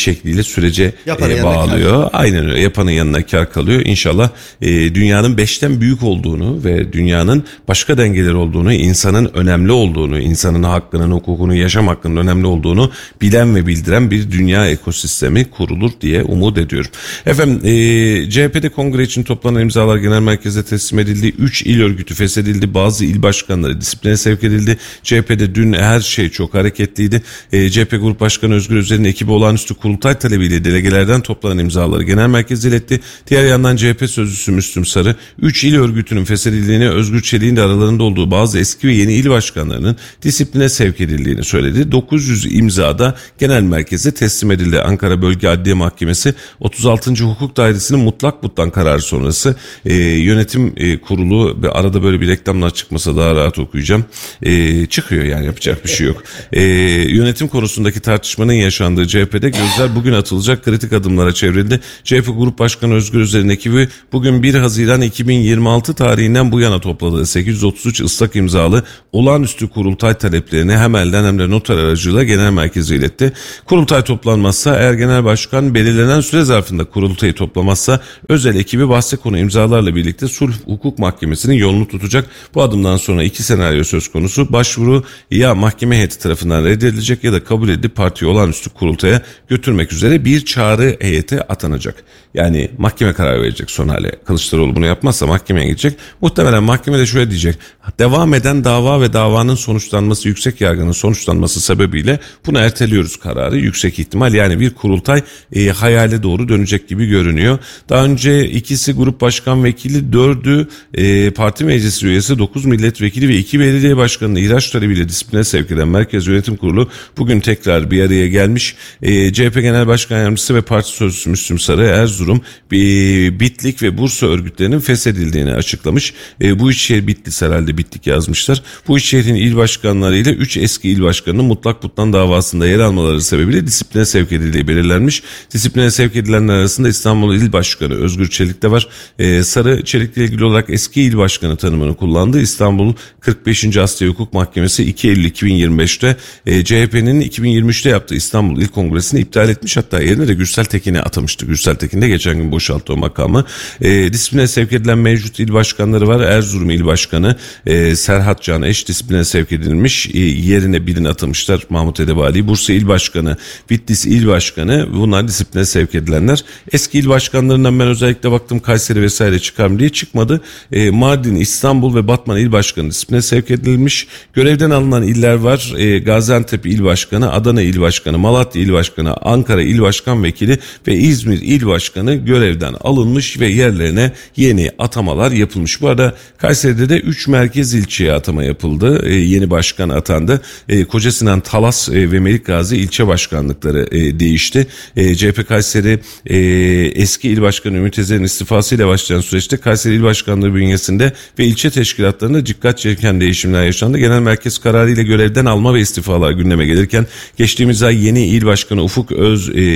şekliyle sürece Yapanın e, yanına bağlıyor. Aynen öyle. Yapanın yanına kar kalıyor. İnşallah e, dünyanın beşten büyük olduğunu ve dünyanın başka dengeler olduğunu, insanın önemli olduğunu, insanın hakkının, hukukunu, yaşam hakkının önemli olduğunu bilen ve bildiren bir dünya ekosistemi kurulur diye umut ediyorum. Efendim e, C H P'de kongre için toplanan imzalar genel merkeze teslim edildi. üç il örgütü feshedildi. Bazı il başkanları disipline sevk edildi. C H P'de dün her şey çok hareketliydi. E, C H P Grup Başkanı Özgür Özel'in ekibi olağanüstü kurultay talebiyle delegelerden toplanan imzaları genel merkeze iletti. Diğer yandan C H P sözcüsü Müslüm Sarı, üç il örgütünün feshedildiğini, Özgür Çelik'in de aralarında olduğu bazı eski ve yeni il başkanlarının disipline sevk edildiğini söyledi. dokuz yüz imzada genel merkeze teslim edildi. Ankara Bölge Adliye Mahkemesi otuz altıncı Hukuk Dairesi'nin mutlak butlan kararı sonrası e, yönetim e, kurulu, arada böyle bir reklamlar çıkmasa daha rahat okuyacağım. E, çıkıyor yani, yapacak bir şey yok. E, yönetim konusundaki tartışmanın yaşandığı C H P'de gözler bugün atılacak kritik adımlara çevrildi. C H P Grup Başkanı Özgür Özel'in ekibi bugün bir Haziran iki bin yirmi altı tarihinden bu yana topladığı sekiz yüz otuz üç ıslak imzalı olağanüstü kurultay taleplerini hem elden hem de noter aracılığıyla genel merkeze iletti. Kurultay toplanmazsa, eğer genel başkan belirlenen süre zarfında kurultayı toplamazsa Özel ekibi bahse konu imzalarla birlikte Sulh Hukuk Mahkemesi'nin yolunu tutacak. Bu adımdan sonra iki senaryo söz konusu. Başvuru ya mahkeme heyeti tarafından reddedilecek ya da kabul edilip partiyi olağanüstü kurultaya götürmek üzere bir çağrı heyeti atanacak. Yani mahkeme karar verecek son hale. Kılıçdaroğlu bunu yapmazsa mahkemeye gidecek. Muhtemelen mahkeme de şöyle diyecek: devam eden dava ve davanın sonuçlanması, yüksek yargının sonuçlanması sebebiyle bunu erteliyoruz kararı. Yüksek ihtimal yani bir kurultay e, hayale doğru dönecek gibi görünüyor. Daha önce ikisi grup başkan vekili, dördü e, parti meclisi üyesi, dokuz milletvekili ve iki belediye başkanını ihraç talebiyle disipline sevk eden Merkez Yönetim Kurulu bugün tekrar bir araya gelmiş. E, C H P Genel Başkan Yardımcısı ve Parti Sözcüsü Müslüm Sarı, Erzurum, e, Bitlik ve Bursa örgütlerinin feshedildiğini açıklamış. E, bu üç şehir, Bitlis herhalde, Bitlik yazmışlar. Bu üç şehrin il başkanlarıyla üç eski il başkanının mutlak butlan davasında yer almaları sebebiyle disipline sevk edildiği belirlenmiş. Disipline sevk edilenler arasında İstanbul İl Başkanı Özgür Çelik de var. Ee, Sarı, Çelik'le ilgili olarak eski il başkanı tanımını kullandı. İstanbul kırk beşinci Asliye Hukuk Mahkemesi iki Eylül iki bin yirmi beşte e, C H P'nin iki bin yirmi üçte yaptığı İstanbul İl Kongresi'ni iptal etmiş. Hatta yerine de Gürsel Tekin'i atamıştı. Gürsel Tekin de geçen gün boşalttı o makamı. E, disipline sevk edilen mevcut il başkanları var. Erzurum İl Başkanı e, Serhat Can Eş disipline sevk edilmiş. E, yerine birini atamışlar, Mahmut Edebali. Bursa İl Başkanı, Bitlis İl Başkanı, bunlar disipline sevk edilenler. Eski il başkanlarından ben özellikle baktım, Kayseri vesaire çıkar mı diye, çıkmadı. E, Mardin, İstanbul ve Batman İl Başkanı disipline sevk edilmiş. Görevden alınan iller var. E, Gaziantep İl Başkanı, Adana İl Başkanı, Malatya İl Başkanı, Ankara İl Başkan Vekili ve İzmir İl Başkanı görevden alınmış ve yerlerine yeni atamalar yapılmış. Bu arada Kayseri'de de üç merkez ilçeye atama yapıldı. E, yeni başkan atandı. E, Kocasinan, Talas e, ve Melikgazi ilçe başkanlıkları e, değişti. E, C H P Kayseri e, eski il başkanı Ümit Ezer'in istifasıyla başlayan süreçte Kayseri İl Başkanlığı bünyesinde ve ilçe teşkilatlarında dikkat çeken değişimler yaşandı. Genel merkez kararı ile görevden alma ve istifalar gündeme gelirken geçtiğimiz ay yeni il başkanı Ufuk Öz e,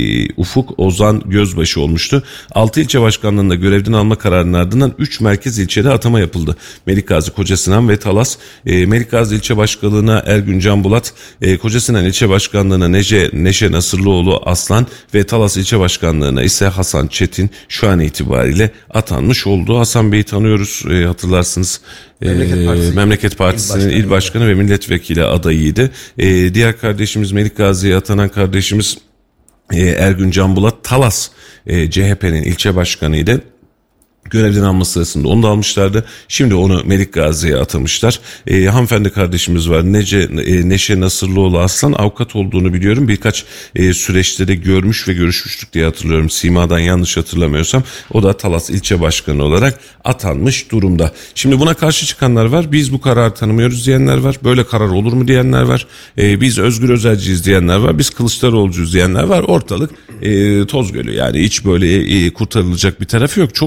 Ufuk Ozan Gözbaşı olmuştu. altı ilçe başkanlığında görevden alma kararının ardından üç merkez ilçede atama yapıldı. Melikgazi, Kocasinan ve Talas. E, Melikgazi ilçe başkanlığına Ergün Can Bulat, e, Kocasinan ilçe başkanlığına Neşe, Neşe Nasırlıoğlu Aslan ve Talas ilçe başkanlığına ise Hasan Çetin şu an itibariyle atanmış oldu. Hasan Bey'i tanıyoruz, e, hatırlarsınız. Memleket Partisi, Memleket Partisi'nin il başkanı, il başkanı ve milletvekili adayıydı. E, diğer kardeşimiz, Melikgazi'ye atanan kardeşimiz e, Ergün Can Bulat, Talas e, C H P'nin ilçe başkanıydı. Görevden alma sırasında onu da almışlardı. Şimdi onu Melikgazi'ye atamışlar. E, hanımefendi kardeşimiz var. Nece, e, Neşe Nasırlıoğlu Aslan, avukat olduğunu biliyorum. Birkaç e, süreçte de görmüş ve görüşmüştük diye hatırlıyorum. Sima'dan yanlış hatırlamıyorsam. O da Talas ilçe başkanı olarak atanmış durumda. Şimdi buna karşı çıkanlar var. Biz bu kararı tanımıyoruz diyenler var. Böyle karar olur mu diyenler var. E, biz Özgür Özelciyiz diyenler var. Biz Kılıçdaroğlu'cuyuz diyenler var. Ortalık e, toz gölü. Yani hiç böyle e, kurtarılacak bir tarafı yok. Çok da rahat kurtarılacak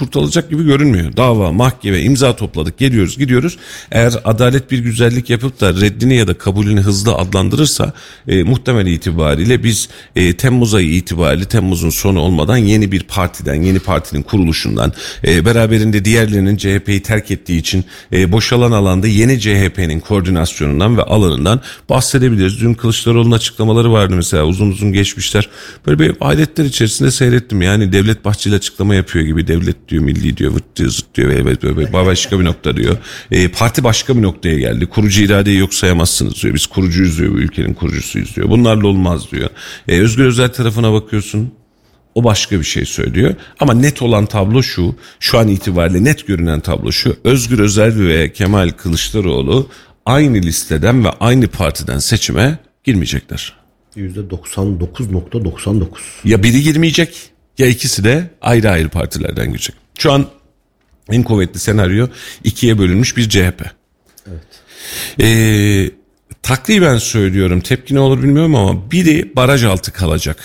kurtarılacak gibi görünmüyor. Dava, mahkeme, imza topladık, geliyoruz, gidiyoruz. Eğer adalet bir güzellik yapıp da reddini ya da kabulünü hızlı adlandırırsa e, muhtemel itibariyle biz e, Temmuz ayı itibariyle, Temmuz'un sonu olmadan yeni bir partiden, yeni partinin kuruluşundan, e, beraberinde diğerlerinin C H P'yi terk ettiği için e, boşalan alanda yeni C H P'nin koordinasyonundan ve alanından bahsedebiliriz. Dün Kılıçdaroğlu'nun açıklamaları vardı mesela, uzun uzun geçmişler. Böyle bir hayretler içerisinde seyrettim. Yani Devlet Bahçeli açıklama yapıyor gibi, devlet diyor, milli diyor, vırt diyor, zıt diyor, evet böyle başka bir nokta diyor. E, parti başka bir noktaya geldi. Kurucu iradeyi yok sayamazsınız diyor. Biz kurucuyuz diyor, bu ülkenin kurucusuyuz diyor. Bunlarla olmaz diyor. E, Özgür Özel tarafına bakıyorsun. O başka bir şey söylüyor. Ama net olan tablo şu, şu an itibariyle net görünen tablo şu: Özgür Özel ve Kemal Kılıçdaroğlu aynı listeden ve aynı partiden seçime girmeyecekler. yüzde doksan dokuz nokta doksan dokuz. Ya biri girmeyecek ya ikisi de ayrı ayrı partilerden girecek. Şu an en kuvvetli senaryo ikiye bölünmüş bir C H P. Evet. Ee, takriben söylüyorum, tepki ne olur bilmiyorum ama biri baraj altı kalacak.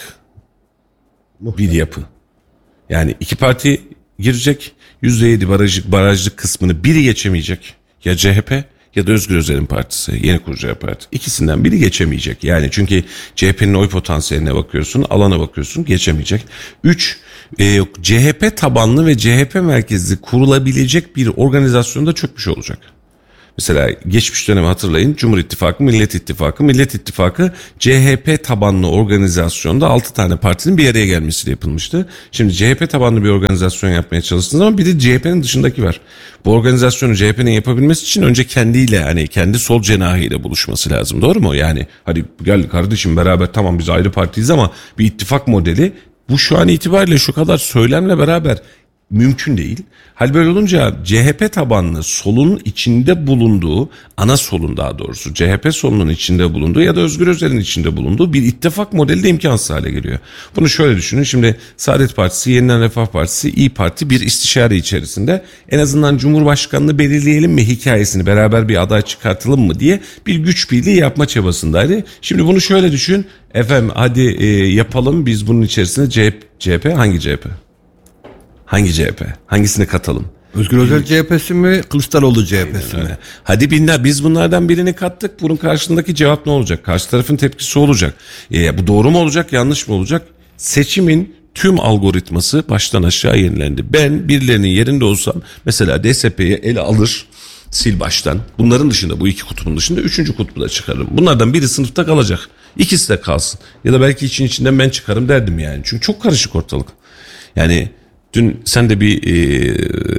Bir yapı. Yani iki parti girecek, yüzde yedi baraj, barajlık kısmını biri geçemeyecek. Ya C H P ya da Özgür Özel'in partisi, yeni kuracağı parti. İkisinden biri geçemeyecek. Yani çünkü C H P'nin oy potansiyeline bakıyorsun, alana bakıyorsun, geçemeyecek. Üç, e, C H P tabanlı ve C H P merkezli kurulabilecek bir organizasyonda çökmüş olacak. Mesela geçmiş dönemi hatırlayın, Cumhur İttifakı, Millet İttifakı, Millet İttifakı C H P tabanlı organizasyonda altı tane partinin bir araya gelmesiyle yapılmıştı. Şimdi C H P tabanlı bir organizasyon yapmaya çalıştığınız zaman bir de C H P'nin dışındaki var. Bu organizasyonu C H P'nin yapabilmesi için önce kendiyle, hani kendi sol cenahıyla buluşması lazım, doğru mu? Yani hadi gel kardeşim beraber, tamam biz ayrı partiyiz ama bir ittifak modeli, bu şu an itibariyle şu kadar söylemle beraber mümkün değil. Hal böyle olunca C H P tabanlı solun içinde bulunduğu, ana solun daha doğrusu C H P solunun içinde bulunduğu ya da Özgür Özel'in içinde bulunduğu bir ittifak modeli de imkansız hale geliyor. Bunu şöyle düşünün, şimdi Saadet Partisi, Yeniden Refah Partisi, İYİ Parti bir istişare içerisinde en azından Cumhurbaşkanlığı belirleyelim mi hikayesini, beraber bir aday çıkartalım mı diye bir güç birliği yapma çabasındaydı. Şimdi bunu şöyle düşün, efendim hadi e, yapalım biz bunun içerisinde C H P, C H P hangi C H P? Hangi C H P? Hangisine katalım? Özgür Özel C H P'si mi, Kılıçdaroğlu C H P'si mi? Hadi binler, biz bunlardan birini kattık. Bunun karşılığındaki cevap ne olacak? Karşı tarafın tepkisi olacak. E, bu doğru mu olacak, yanlış mı olacak? Seçimin tüm algoritması baştan aşağı yenilendi. Ben birilerinin yerinde olsam mesela D S P'yi ele alır, sil baştan. Bunların dışında, bu iki kutbun dışında üçüncü kutbu da çıkarırım. Bunlardan biri sınıfta kalacak. İkisi de kalsın. Ya da belki için içinden ben çıkarım derdim yani. Çünkü çok karışık ortalık. Yani dün sen de bir e,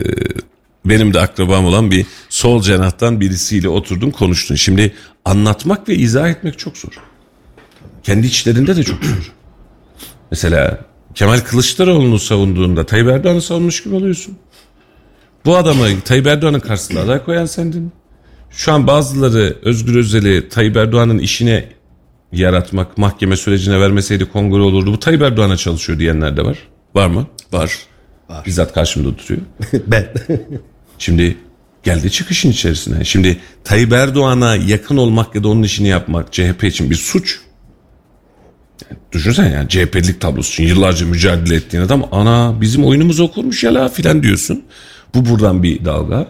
benim de akrabam olan bir sol cenahtan birisiyle oturdun, konuştun. Şimdi anlatmak ve izah etmek çok zor. Kendi içlerinde de çok zor. Mesela Kemal Kılıçdaroğlu'nu savunduğunda Tayyip Erdoğan'ı savunmuş gibi oluyorsun. Bu adamı Tayyip Erdoğan'ın karşısına aday koyan sendin. Şu an bazıları Özgür Özel'i Tayyip Erdoğan'ın işine yaratmak, mahkeme sürecine vermeseydi kongre olurdu, bu Tayyip Erdoğan'a çalışıyor diyenler de var. Var mı? Var. Var. Bizzat karşımda oturuyor. Ben. Şimdi geldi çıkışın içerisine. Şimdi Tayyip Erdoğan'a yakın olmak ya da onun işini yapmak C H P için bir suç. Yani düşünsene, yani C H P'lik tablosu için yıllarca mücadele ettiğin adam, ana bizim oyunumuzu okurmuş ya la filan diyorsun. Bu buradan bir dalga.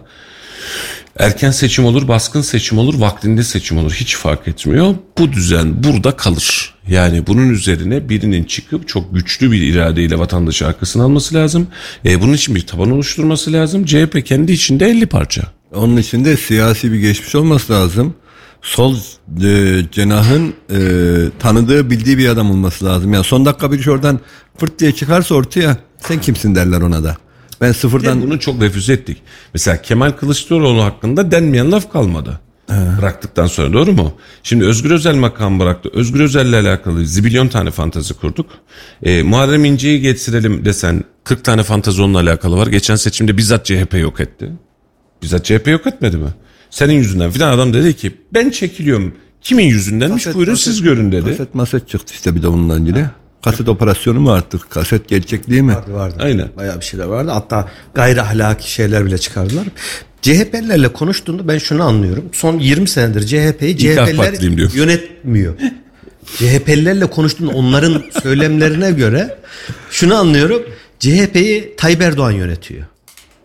Erken seçim olur, baskın seçim olur, vaktinde seçim olur, hiç fark etmiyor. Bu düzen burada kalır. Yani bunun üzerine birinin çıkıp çok güçlü bir iradeyle vatandaşı arkasına alması lazım. E, bunun için bir taban oluşturması lazım. C H P kendi içinde elli parça. Onun için de siyasi bir geçmiş olması lazım. Sol e, cenahın e, tanıdığı, bildiği bir adam olması lazım. Yani son dakika bir iş oradan fırt diye çıkarsa ortaya, sen kimsin derler ona da. Ben sıfırdan... Bunu çok refüze ettik. Mesela Kemal Kılıçdaroğlu hakkında denmeyen laf kalmadı. He. Bıraktıktan sonra, doğru mu? Şimdi Özgür Özel makamı bıraktı. Özgür Özel'le alakalı zibilyon tane fantazi kurduk. E, Muharrem İnce'yi getirelim desen kırk tane fantazi onunla alakalı var. Geçen seçimde bizzat C H P yok etti. Bizzat C H P yok etmedi mi? Senin yüzünden filan adam dedi ki ben çekiliyorum. Kimin yüzündenmiş, kaset, buyurun kaset, siz görün dedi. Kaset maset çıktı işte bir de bununla ilgili. Kaset operasyonu mu artık? Kaset gerçekliği mi? Vardı vardı. Aynen. Bayağı bir şeyler vardı. Hatta gayri ahlaki şeyler bile çıkardılar. C H P'lilerle konuştuğunda ben şunu anlıyorum. Son yirmi senedir C H P'yi C H P'liler yönetmiyor. C H P'lilerle konuştuğunda onların söylemlerine göre şunu anlıyorum. C H P'yi Tayyip Erdoğan yönetiyor.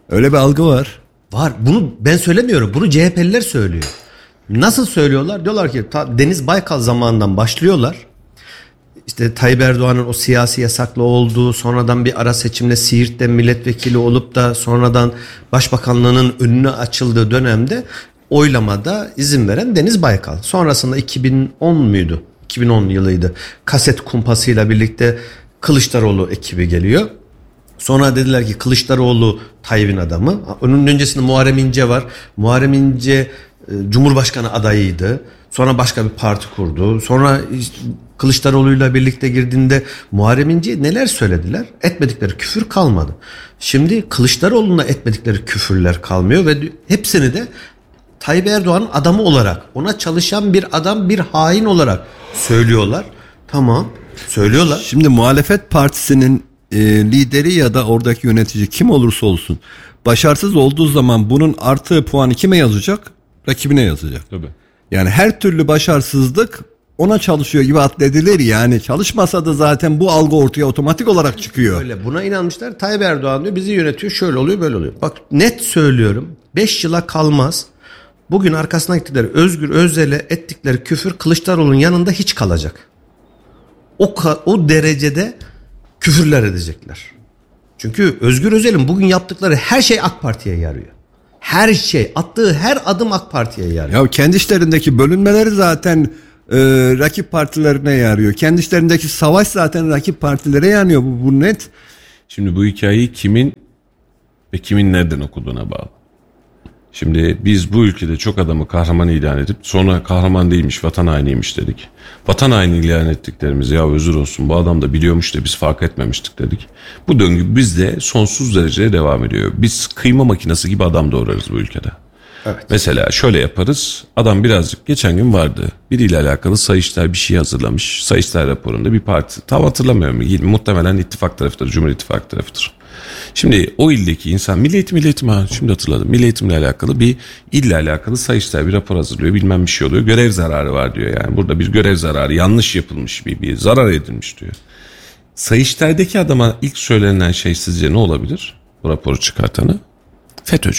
Öyle bir algı var. Var. Bunu ben söylemiyorum. Bunu C H P'liler söylüyor. Nasıl söylüyorlar? Diyorlar ki ta Deniz Baykal zamanından başlıyorlar. İşte Tayyip Erdoğan'ın o siyasi yasaklı olduğu, sonradan bir ara seçimle Siirt'te milletvekili olup da sonradan başbakanlığının önüne açıldığı dönemde oylamada izin veren Deniz Baykal. Sonrasında iki bin on muydu? iki bin on yılıydı. Kaset kumpasıyla birlikte Kılıçdaroğlu ekibi geliyor. Sonra dediler ki Kılıçdaroğlu Tayyip'in adamı. Onun öncesinde Muharrem İnce var. Muharrem İnce e, Cumhurbaşkanı adayıydı. Sonra başka bir parti kurdu. Sonra işte Kılıçdaroğlu'yla birlikte girdiğinde Muharrem İnce'ye neler söylediler? Etmedikleri küfür kalmadı. Şimdi Kılıçdaroğlu'na etmedikleri küfürler kalmıyor ve hepsini de Tayyip Erdoğan'ın adamı olarak, ona çalışan bir adam, bir hain olarak söylüyorlar. Tamam, söylüyorlar. Şimdi muhalefet partisinin e, lideri ya da oradaki yönetici kim olursa olsun başarısız olduğu zaman bunun artı puanı kime yazacak? Rakibine yazacak. Tabii. Yani her türlü başarısızlık ona çalışıyor gibi addedilir, yani çalışmasa da zaten bu algı ortaya otomatik olarak çıkıyor. Öyle, buna inanmışlar. Tayyip Erdoğan diyor bizi yönetiyor, şöyle oluyor, böyle oluyor. Bak net söylüyorum, beş yıla kalmaz. Bugün arkasına gittikleri Özgür Özel'e ettikleri küfür Kılıçdaroğlu'nun yanında hiç kalacak. O o derecede küfürler edecekler. Çünkü Özgür Özel'in bugün yaptıkları her şey AK Parti'ye yarıyor. Her şey, attığı her adım AK Parti'ye yarıyor. Ya kendi işlerindeki bölünmeleri zaten e, rakip partilerine yarıyor. Kendi işlerindeki savaş zaten rakip partilere yanıyor. Bu, bu net. Şimdi bu hikayeyi kimin ve kimin nereden okuduğuna bağlı. Şimdi biz bu ülkede çok adamı kahraman ilan edip sonra kahraman değilmiş, vatan hainiymiş dedik. Vatan haini ilan ettiklerimiz ya özür olsun bu adam da biliyormuş da biz fark etmemiştik dedik. Bu döngü bizde sonsuz derecede devam ediyor. Biz kıyma makinesi gibi adam doğrarız bu ülkede. Evet. Mesela şöyle yaparız. Adam birazcık geçen gün vardı. Biriyle alakalı Sayıştay bir şey hazırlamış. Sayıştay raporunda bir parti. Tam hatırlamıyorum. Muhtemelen ittifak tarafıdır. Cumhur İttifakı tarafıdır. Şimdi o ildeki insan milli eğitim, milli eğitim ha şimdi hatırladım. Milli eğitimle alakalı bir ille alakalı Sayıştay bir rapor hazırlıyor. Bilmem bir şey oluyor. Görev zararı var diyor yani. Burada bir görev zararı yanlış yapılmış bir, bir zarar edilmiş diyor. Sayıştay'daki adama ilk söylenen şey sizce ne olabilir? Bu raporu çıkartanı FETÖ'cü.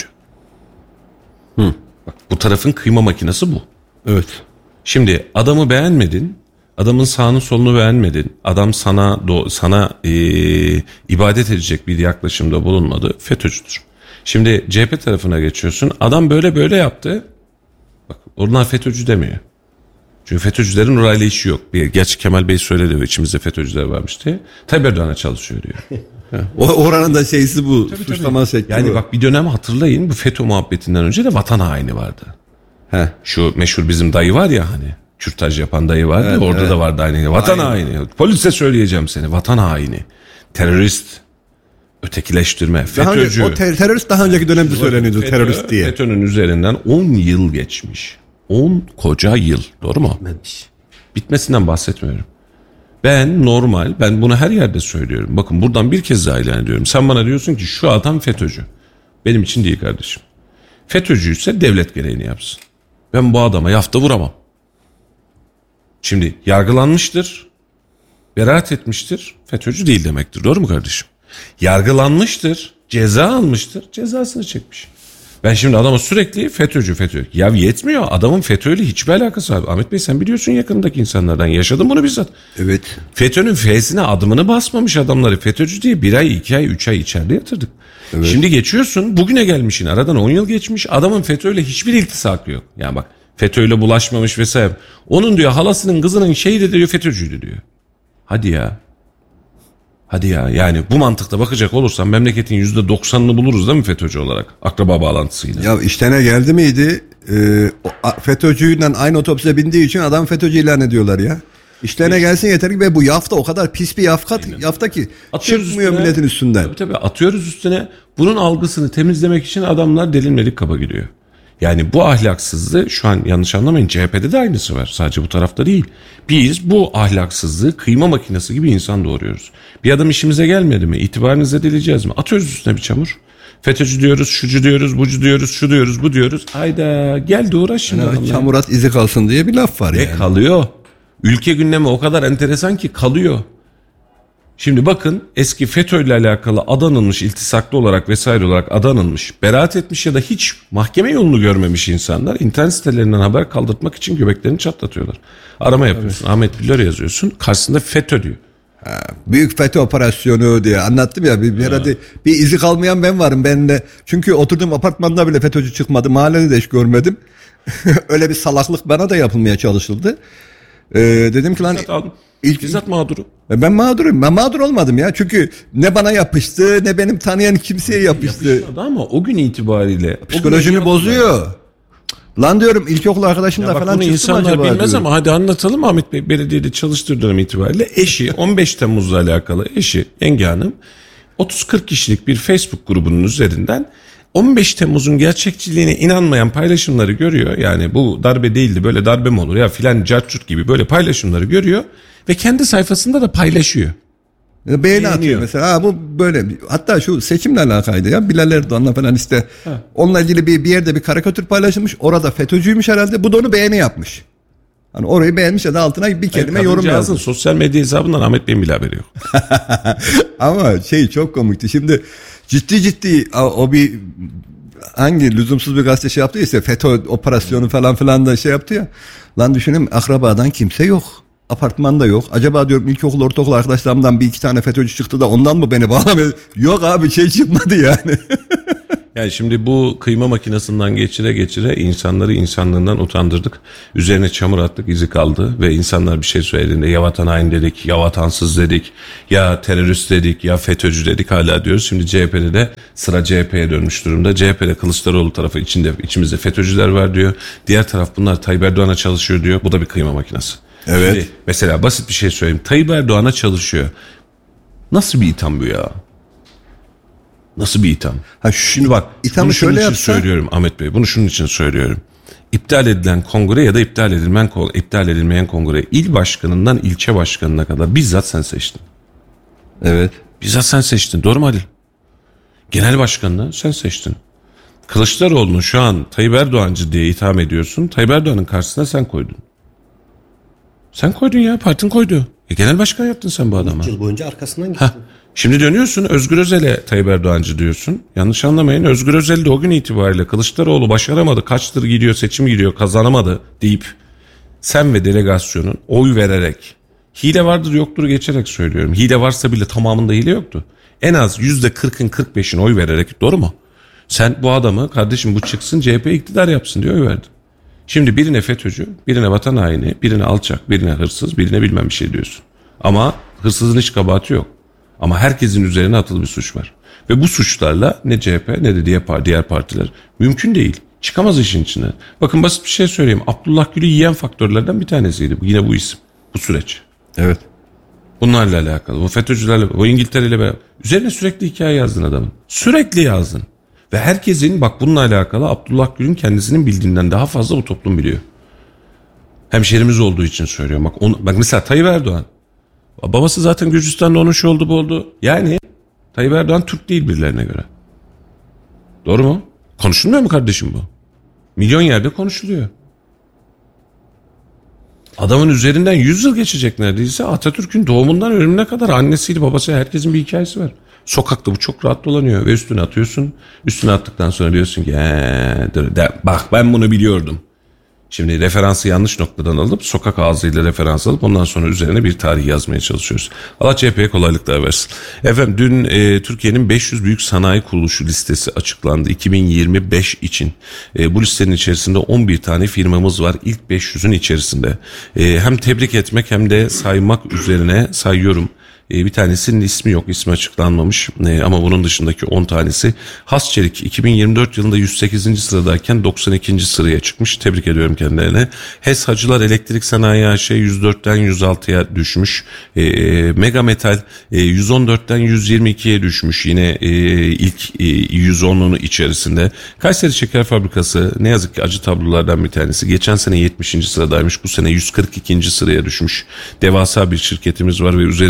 Hı. Bak, bu tarafın kıyma makinesi bu. Evet. Şimdi adamı beğenmedin. Adamın sağını solunu beğenmedin. Adam sana sana e, ibadet edecek bir yaklaşımda bulunmadı. FETÖ'cüdür. Şimdi C H P tarafına geçiyorsun. Adam böyle böyle yaptı. Bak onlar FETÖ'cü demiyor. Çünkü FETÖ'cülerin orayla işi yok. Bir, gerçi Kemal Bey söyledi. İçimizde FETÖ'cüler varmış diye. Tayyip Erdoğan'a çalışıyor diyor. O oranın da şeysi bu. Tabii, suçlama tabii. şekli Yani bu. bak bir dönem hatırlayın. Bu FETÖ muhabbetinden önce de vatan haini vardı. He. Şu meşhur bizim dayı var ya hani. Kürtaj yapan dayı vardı. Evet, orada evet. da vardı aynı. Vatan Aynen. haini. Polise söyleyeceğim seni. Vatan haini. Terörist. Ötekileştirme. FETÖ'cü. Önce, o ter- terörist daha önceki dönemde söyleniyordu. FETÖ, terörist diye. FETÖ'nün üzerinden on yıl geçmiş. on koca yıl. Doğru mu? Bitmemiş. Bitmesinden bahsetmiyorum. Ben normal. Ben bunu her yerde söylüyorum. Bakın buradan bir kez daha ilan ediyorum. Sen bana diyorsun ki şu adam FETÖ'cü. Benim için değil kardeşim. FETÖ'cüyse devlet gereğini yapsın. Ben bu adama yafta vuramam. Şimdi yargılanmıştır, beraat etmiştir, FETÖ'cü değil demektir. Doğru mu kardeşim? Yargılanmıştır, ceza almıştır, cezasını çekmiş. Ben şimdi adama sürekli FETÖ'cü, FETÖ'cü. Ya yetmiyor, adamın FETÖ'yle hiçbir alakası var. Ahmet Bey sen biliyorsun yakındaki insanlardan, yaşadın bunu bizzat. Evet. FETÖ'nün F'sine adımını basmamış adamları FETÖ'cü diye bir ay, iki ay, üç ay içeride yatırdık. Evet. Şimdi geçiyorsun, bugüne gelmişsin, aradan on yıl geçmiş, adamın FETÖ'yle hiçbir iltisakı yok. Yani bak. FETÖ'yle bulaşmamış vesaire. Onun diyor halasının kızının şeyi de diyor FETÖ'cüydü diyor. Hadi ya. Hadi ya. Yani bu mantıkta bakacak olursan memleketin yüzde doksanını buluruz değil mi FETÖ'cü olarak? Akraba bağlantısıyla. Ya iştene geldi miydi? Ee, FETÖ'cüyle aynı otobüse bindiği için adam FETÖ'cü ilan ediyorlar ya. İşlerine gelsin yeter ki ve bu yafta o kadar pis bir yafta, yafta ki atıyoruz çıkmıyor üstüne, milletin üstünden. Tabii tabii atıyoruz üstüne. Bunun algısını temizlemek için adamlar delinmedik kaba gidiyor. Yani bu ahlaksızlığı şu an yanlış anlamayın C H P'de de aynısı var. Sadece bu tarafta değil. Biz bu ahlaksızlığı kıyma makinesi gibi insan doğuruyoruz. Bir adam işimize gelmedi mi? İtibarını zedeleyeceğiz mi? Atıyoruz üstüne bir çamur. FETÖ'cü diyoruz, şucu diyoruz, bucu diyoruz, şu diyoruz, bu diyoruz. Hayda gel de uğraş şimdi. Yani çamur at izi kalsın diye bir laf var Ve yani. kalıyor. Ülke gündemi o kadar enteresan ki kalıyor. Şimdi bakın eski FETÖ ile alakalı adanılmış, iltisaklı olarak vesaire olarak adanılmış, beraat etmiş ya da hiç mahkeme yolunu görmemiş insanlar internet sitelerinden haber kaldırtmak için göbeklerini çatlatıyorlar. Arama yapıyorsun. Evet. Ahmet Billur yazıyorsun. Karşısında FETÖ diyor. Ha, büyük FETÖ operasyonu diye anlattım ya. Bir, bir, herhalde bir izi kalmayan ben varım. Ben de, çünkü oturduğum apartmanda bile FETÖ'cü çıkmadı. Mahallede de hiç görmedim. Öyle bir salaklık bana da yapılmaya çalışıldı. Ee, dedim ki lan... İlk bizzat mağduru. Ben mağdurum. Ben mağdur olmadım ya. Çünkü ne bana yapıştı ne benim tanıyan kimseye yapıştı. Yapışmadı ama o gün itibariyle psikolojimi bozuyor. Lan diyorum ilkokul arkadaşımla falan çıktım insanlar acaba bilmez diyorum. Ama hadi anlatalım. Ahmet Bey belediyede çalıştığı dönem itibariyle eşi on beş Temmuz'la alakalı eşi Enge Hanım otuz kırk kişilik bir Facebook grubunun üzerinden on beş Temmuz'un gerçekçiliğine inanmayan paylaşımları görüyor. Yani bu darbe değildi, böyle darbe mi olur ya filan carçurt gibi böyle paylaşımları görüyor ve kendi sayfasında da paylaşıyor. Beğeni Beğeniyor. atıyor mesela. Ha, bu böyle. Hatta şu seçimle alakaydı ya. Bilal Erdoğan'la falan işte. Ha. Onunla ilgili bir, bir yerde bir karikatür paylaşılmış. Orada FETÖ'cüymüş herhalde. Bu da onu beğeni yapmış. Hani orayı beğenmiş ya da altına bir kelime Hayır, yorum yazmış. Sosyal medya hesabından Ahmet Bey'in bile haberi yok. Ama şey çok komikti. Şimdi ciddi ciddi o, o bir hangi lüzumsuz bir gazete şey yaptı ise FETÖ operasyonu falan filan da şey yaptı ya. Lan düşünün, akrabadan kimse yok. Apartmanda yok. Acaba diyorum ilkokul, ortaokul arkadaşlarımdan bir iki tane FETÖ'cü çıktı da ondan mı beni bağlamıyor? Yok abi, şey çıkmadı yani. Yani şimdi bu kıyma makinesinden geçire geçire insanları insanlığından utandırdık. Üzerine çamur attık, izi kaldı ve insanlar bir şey söylediğinde ya vatan hain dedik, ya vatansız dedik, ya terörist dedik, ya FETÖ'cü dedik, hala diyoruz. Şimdi C H P'de de sıra C H P'ye dönmüş durumda. C H P'de Kılıçdaroğlu tarafı içinde içimizde FETÖ'cüler var diyor. Diğer taraf bunlar Tayyip Erdoğan'a çalışıyor diyor. Bu da bir kıyma makinesi. Evet. Şimdi mesela basit bir şey söyleyeyim. Tayyip Erdoğan'a çalışıyor. Nasıl bir itham bu ya? Nasıl bir itham? Ha şimdi bak, bunu şunun için yapsa... söylüyorum Ahmet Bey. Bunu şunun için söylüyorum. İptal edilen kongre ya da iptal edilmeyen iptal edilmeyen kongre, il başkanından ilçe başkanına kadar bizzat sen seçtin. Evet. Bizzat sen seçtin. Doğru mu Halil? Genel başkanını sen seçtin. Kılıçdaroğlu'nu şu an Tayyip Erdoğancı diye itham ediyorsun. Tayyip Erdoğan'ın karşısına sen koydun. Sen koydun ya, partin koydu. E, genel başkan yaptın sen bu adama. üç yıl boyunca arkasından gittin. Şimdi dönüyorsun Özgür Özel'e Tayyip Erdoğancı diyorsun. Yanlış anlamayın, Özgür Özel de o gün itibariyle Kılıçdaroğlu başaramadı, kaçtır gidiyor, seçim gidiyor, kazanamadı deyip sen ve delegasyonun oy vererek, hile vardır yoktur geçerek söylüyorum. Hile varsa bile tamamında hile yoktu. En az yüzde kırkın kırk beşin oy vererek, doğru mu? Sen bu adamı, kardeşim bu çıksın C H P iktidar yapsın diye oy verdin. Şimdi birine FETÖ'cü, birine vatan haini, birine alçak, birine hırsız, birine bilmem bir şey diyorsun. Ama hırsızın hiç kabahati yok. Ama herkesin üzerine atılı bir suç var. Ve bu suçlarla ne C H P ne de diğer, diğer partiler mümkün değil. Çıkamaz işin içine. Bakın basit bir şey söyleyeyim. Abdullah Gül'ü yiyen faktörlerden bir tanesiydi. Yine bu isim, bu süreç. Evet. Bunlarla alakalı, bu FETÖ'cülerle, bu İngiltere'yle beraber. Üzerine sürekli hikaye yazdın adamın. Sürekli yazdın. Ve herkesin bak bununla alakalı Abdullah Gül'ün kendisinin bildiğinden daha fazla bu toplum biliyor. Hemşerimiz olduğu için söylüyorum. Bak, onu, bak mesela Tayyip Erdoğan. Babası zaten Gürcistan'da onun şu oldu bu oldu. Yani Tayyip Erdoğan Türk değil birilerine göre. Doğru mu? Konuşulmuyor mu kardeşim bu? Milyon yerde konuşuluyor. Adamın üzerinden yüz yıl geçecek neredeyse. Atatürk'ün doğumundan ölümüne kadar annesiyle babası, herkesin bir hikayesi var. Sokakta bu çok rahat dolanıyor ve üstüne atıyorsun. Üstüne attıktan sonra diyorsun ki dur, de, bak ben bunu biliyordum. Şimdi referansı yanlış noktadan alıp sokak ağzıyla referans alıp ondan sonra üzerine bir tarih yazmaya çalışıyoruz. Allah C H P'ye kolaylıklar versin. Efendim dün e, Türkiye'nin beş yüz büyük sanayi kuruluşu listesi açıklandı iki bin yirmi beş için. E, bu listenin içerisinde on bir tane firmamız var ilk beş yüzün içerisinde. E, hem tebrik etmek hem de saymak üzerine sayıyorum. Bir tanesinin ismi yok, ismi açıklanmamış ee, ama bunun dışındaki on tanesi. Hasçelik iki bin yirmi dört yılında yüz sekizinci sıradayken doksan ikinci sıraya çıkmış. Tebrik ediyorum kendilerine. HES Hacılar Elektrik Sanayi A Ş yüz dörtten yüz altıya düşmüş. E, Mega Metal e, yüz on dörtten yüz yirmi ikiye düşmüş. Yine e, ilk e, yüz onunun içerisinde. Kayseri Şeker Fabrikası ne yazık ki acı tablolardan bir tanesi. Geçen sene yetmişinci sıradaymış. Bu sene yüz kırk ikinci sıraya düşmüş. Devasa bir şirketimiz var ve üzerinde ton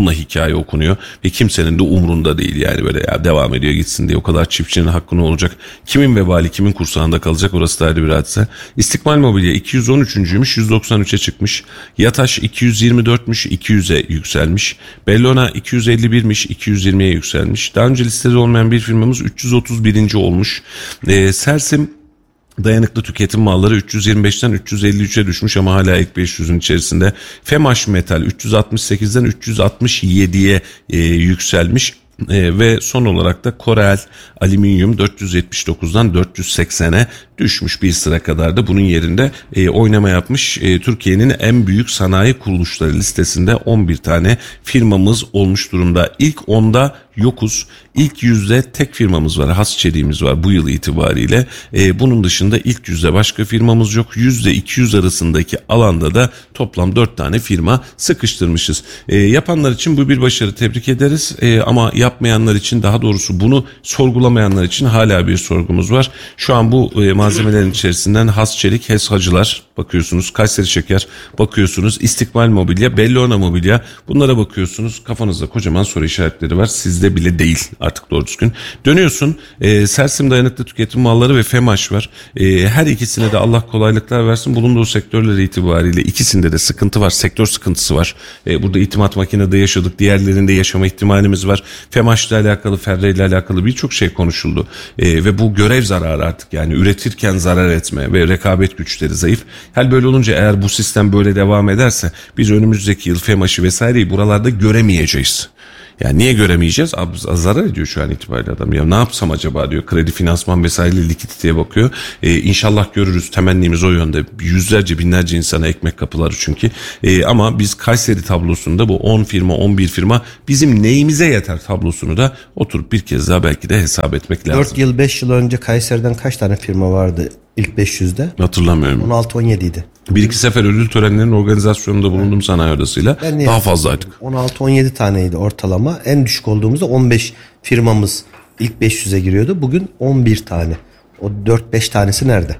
bununla hikaye okunuyor ve kimsenin de umrunda değil yani, böyle ya devam ediyor gitsin diye. O kadar çiftçinin hakkı ne olacak? Kimin vebali kimin kursağında kalacak, orası da ayrı bir hadise. İstikmal Mobilya iki yüz on üçüncüymüş, yüz doksan üçe çıkmış. Yataş iki yüz yirmi dörtmüş, iki yüze yükselmiş. Bellona iki yüz elli birmiş, iki yüz yirmiye yükselmiş. Daha önce listede olmayan bir firmamız üç yüz otuz birinci olmuş. Ee, Sersim dayanıklı tüketim malları üç yüz yirmi beşten üç yüz elli üçe düşmüş ama hala ilk beş yüzün içerisinde. Femaş Metal üç yüz altmış sekizden üç yüz altmış yediye e, yükselmiş. Ee, ve son olarak da Korel Alüminyum dört yüz yetmiş dokuzdan dört yüz seksene düşmüş, bir sıra kadar da bunun yerinde e, oynama yapmış. E, Türkiye'nin en büyük sanayi kuruluşları listesinde on bir tane firmamız olmuş durumda. İlk onda yokuz. İlk yüzde tek firmamız var, has çeliğimiz var bu yıl itibariyle. E, bunun dışında ilk yüzde başka firmamız yok. Yüzde iki yüz arasındaki alanda da toplam dört tane firma sıkıştırmışız. E, yapanlar için bu bir başarı, tebrik ederiz. E, ama yapmayanlar için, daha doğrusu bunu sorgulamayanlar için hala bir sorgumuz var. Şu an bu e, malzemelerin içerisinden has çelik, H E S Hacılar bakıyorsunuz, Kayseri Şeker bakıyorsunuz, İstikmal Mobilya, Bellona Mobilya, bunlara bakıyorsunuz. Kafanızda kocaman soru işaretleri var. Sizde bile değil artık doğru düzgün. Dönüyorsun e, Sersim dayanıklı tüketim malları ve Femaş var. E, her ikisine de Allah kolaylıklar versin. Bulunduğu sektörler itibariyle ikisinde de sıkıntı var. Sektör sıkıntısı var. E, burada itimat makinede yaşadık. Diğerlerinde yaşama ihtimalimiz var. Femaş'la alakalı, Ferre ile alakalı birçok şey konuşuldu. E, ve bu görev zararı artık, yani üretirken zarar etme ve rekabet güçleri zayıf. Hal böyle olunca, eğer bu sistem böyle devam ederse biz önümüzdeki yıl Femaş'ı vesaireyi buralarda göremeyeceğiz. Yani niye göremeyeceğiz? Abi, zarar ediyor şu an itibariyle adam. Ya ne yapsam acaba diyor. Kredi, finansman vesaire likiditeye bakıyor. Ee, İnşallah görürüz. Temennimiz o yönde. Yüzlerce, binlerce insana ekmek kapıları çünkü. Ee, ama biz Kayseri tablosunda bu on firma, on bir firma bizim neyimize yeter tablosunu da oturup bir kez daha belki de hesap etmek lazım. dört yıl beş yıl önce Kayseri'den kaç tane firma vardı ilk beş yüzde? Hatırlamıyorum. on altı on yedi idi. Bir iki sefer ödül törenlerinin organizasyonunda bulundum evet. Sanayi odasıyla. Daha fazlaydık. on altı on yedi taneydi ortalama. En düşük olduğumuzda on beş firmamız ilk beş yüze giriyordu. Bugün on bir tane. O dört beş tanesi nerede?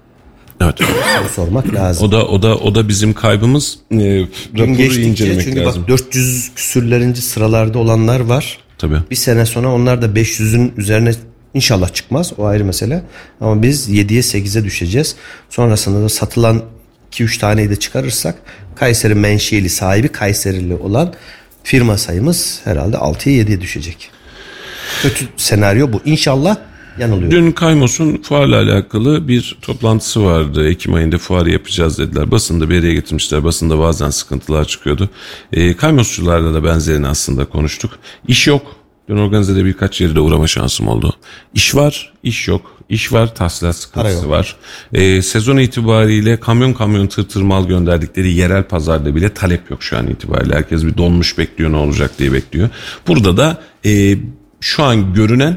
Evet. Soru sormak lazım. O da o da o da bizim kaybımız. E, raporu incelemek çünkü lazım. Bak dört yüz küsürlerinci sıralarda olanlar var. Tabii. Bir sene sonra onlar da beş yüzün üzerine İnşallah çıkmaz, o ayrı mesele. Ama biz yediye sekize düşeceğiz. Sonrasında da satılan iki üç taneyi de çıkarırsak Kayseri menşeli, sahibi Kayserili olan firma sayımız herhalde altıya yediye düşecek. Kötü senaryo bu. İnşallah yanılıyor. Dün Kaymos'un fuarla alakalı bir toplantısı vardı. Ekim ayında fuarı yapacağız dediler. Basında bir araya getirmişler. Basında bazen sıkıntılar çıkıyordu. E, Kaymosçularla da benzerini aslında konuştuk. İş yok. Dün organizede birkaç yerde uğrama şansım oldu. İş var, iş yok. İş var, tahsilat sıkıntısı var. Ee, sezon itibariyle kamyon kamyon tır tır mal gönderdikleri yerel pazarda bile talep yok şu an itibariyle. Herkes bir donmuş bekliyor, ne olacak diye bekliyor. Burada da e, şu an görünen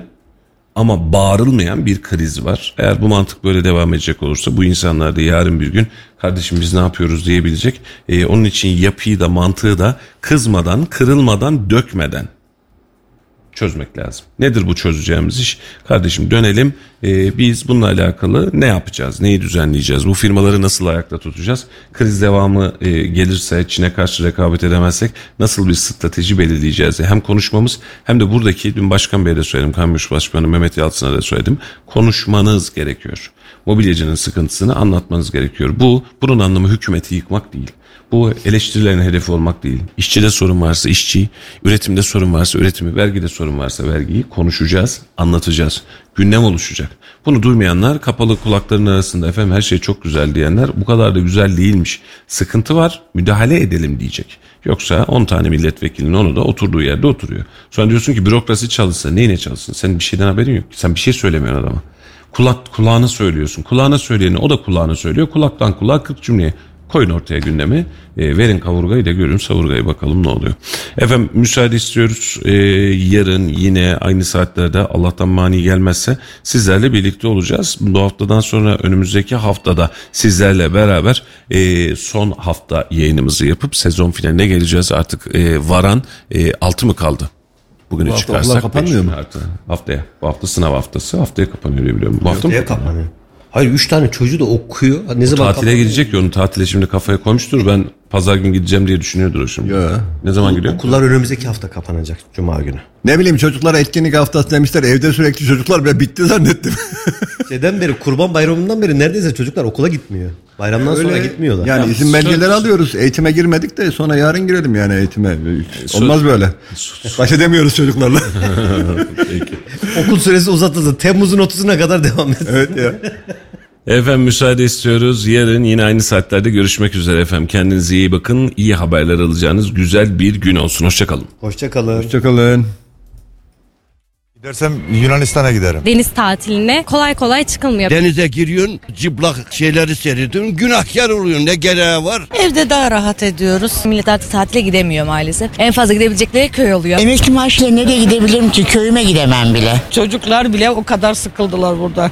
ama bağırılmayan bir kriz var. Eğer bu mantık böyle devam edecek olursa bu insanlar da yarın bir gün kardeşim biz ne yapıyoruz diyebilecek. E, onun için yapıyı da mantığı da kızmadan, kırılmadan, dökmeden çözmek lazım. Nedir bu çözeceğimiz iş? Kardeşim dönelim. Ee, biz bununla alakalı ne yapacağız? Neyi düzenleyeceğiz? Bu firmaları nasıl ayakta tutacağız? Kriz devamı e, gelirse, Çin'e karşı rekabet edemezsek nasıl bir strateji belirleyeceğiz? Hem konuşmamız hem de buradaki, dün Başkan Bey'e de söyledim, Kamuş Başkanı Mehmet Yalçın'a da söyledim. Konuşmanız gerekiyor. Mobilyacının sıkıntısını anlatmanız gerekiyor. Bu, bunun anlamı hükümeti yıkmak değil. Bu eleştirilerin hedefi olmak değil. İşçide sorun varsa işçiyi, üretimde sorun varsa üretimi, vergide sorun varsa vergiyi konuşacağız, anlatacağız. Gündem oluşacak. Bunu duymayanlar, kapalı kulaklarının arasında efendim her şey çok güzel diyenler, bu kadar da güzel değilmiş. Sıkıntı var, müdahale edelim diyecek. Yoksa on tane milletvekilinin onu da oturduğu yerde oturuyor. Sonra diyorsun ki bürokrasi çalışsa neyine çalışsın? Senin bir şeyden haberin yok. Sen bir şey söylemiyorsun adama. Kulak, kulağına söylüyorsun. Kulağına söyleyeni o da kulağına söylüyor. Kulaktan kulağa kırk cümleye. Koyun ortaya gündemi, e, verin kavurgayı da görün savurgayı, bakalım ne oluyor. Efendim müsaade istiyoruz. E, yarın yine aynı saatlerde Allah'tan mani gelmezse sizlerle birlikte olacağız. Bu haftadan sonra önümüzdeki haftada sizlerle beraber e, son hafta yayınımızı yapıp sezon finaline geleceğiz. Artık e, varan e, altı mı kaldı? Bugünü Bu çıkarsak kapanmıyor mu? Artı. Haftaya. Bu hafta sınav haftası. Haftaya kapanıyor diye biliyorum. Bu hafta mı kapanıyor? Hayır, üç tane çocuğu da okuyor. Ne zaman tatile gidecek ya, onu tatile şimdi kafaya koymuştur. Ben Pazar günü gideceğim diye düşünüyordur o şimdi. Ya. Ne zaman gidiyor? Okullar önümüzdeki hafta kapanacak Cuma günü. Ne bileyim çocuklara etkinlik haftası demişler. Evde sürekli çocuklar ve bitti zannettim. Şeyden beri Kurban Bayramı'ndan beri neredeyse çocuklar okula gitmiyor. Bayramdan sonra Öyle, gitmiyorlar. Yani Ya, izin belgeleri alıyoruz. Eğitime girmedik de sonra yarın girelim yani eğitime. Olmaz böyle. Baş edemiyoruz çocuklarla. Okul süresi uzatıldı. Temmuz'un otuzuna kadar devam etsin. Evet ya. Efendim müsaade istiyoruz. Yarın yine aynı saatlerde görüşmek üzere efendim. Kendinize iyi bakın. İyi haberler alacağınız güzel bir gün olsun. Hoşçakalın. Hoşçakalın. Hoşçakalın. Gidersem Yunanistan'a giderim. Deniz tatiline kolay kolay çıkılmıyor. Denize giriyorsun, cıplak şeyleri seyrediyorsun, günahkar oluyorsun, ne gereği var? Evde daha rahat ediyoruz. Millet artık tatile gidemiyor maalesef. En fazla gidebilecekleri köy oluyor. Emekli maaşıyla nereye gidebilirim ki? Köyüme gidemem bile. Çocuklar bile o kadar sıkıldılar burada.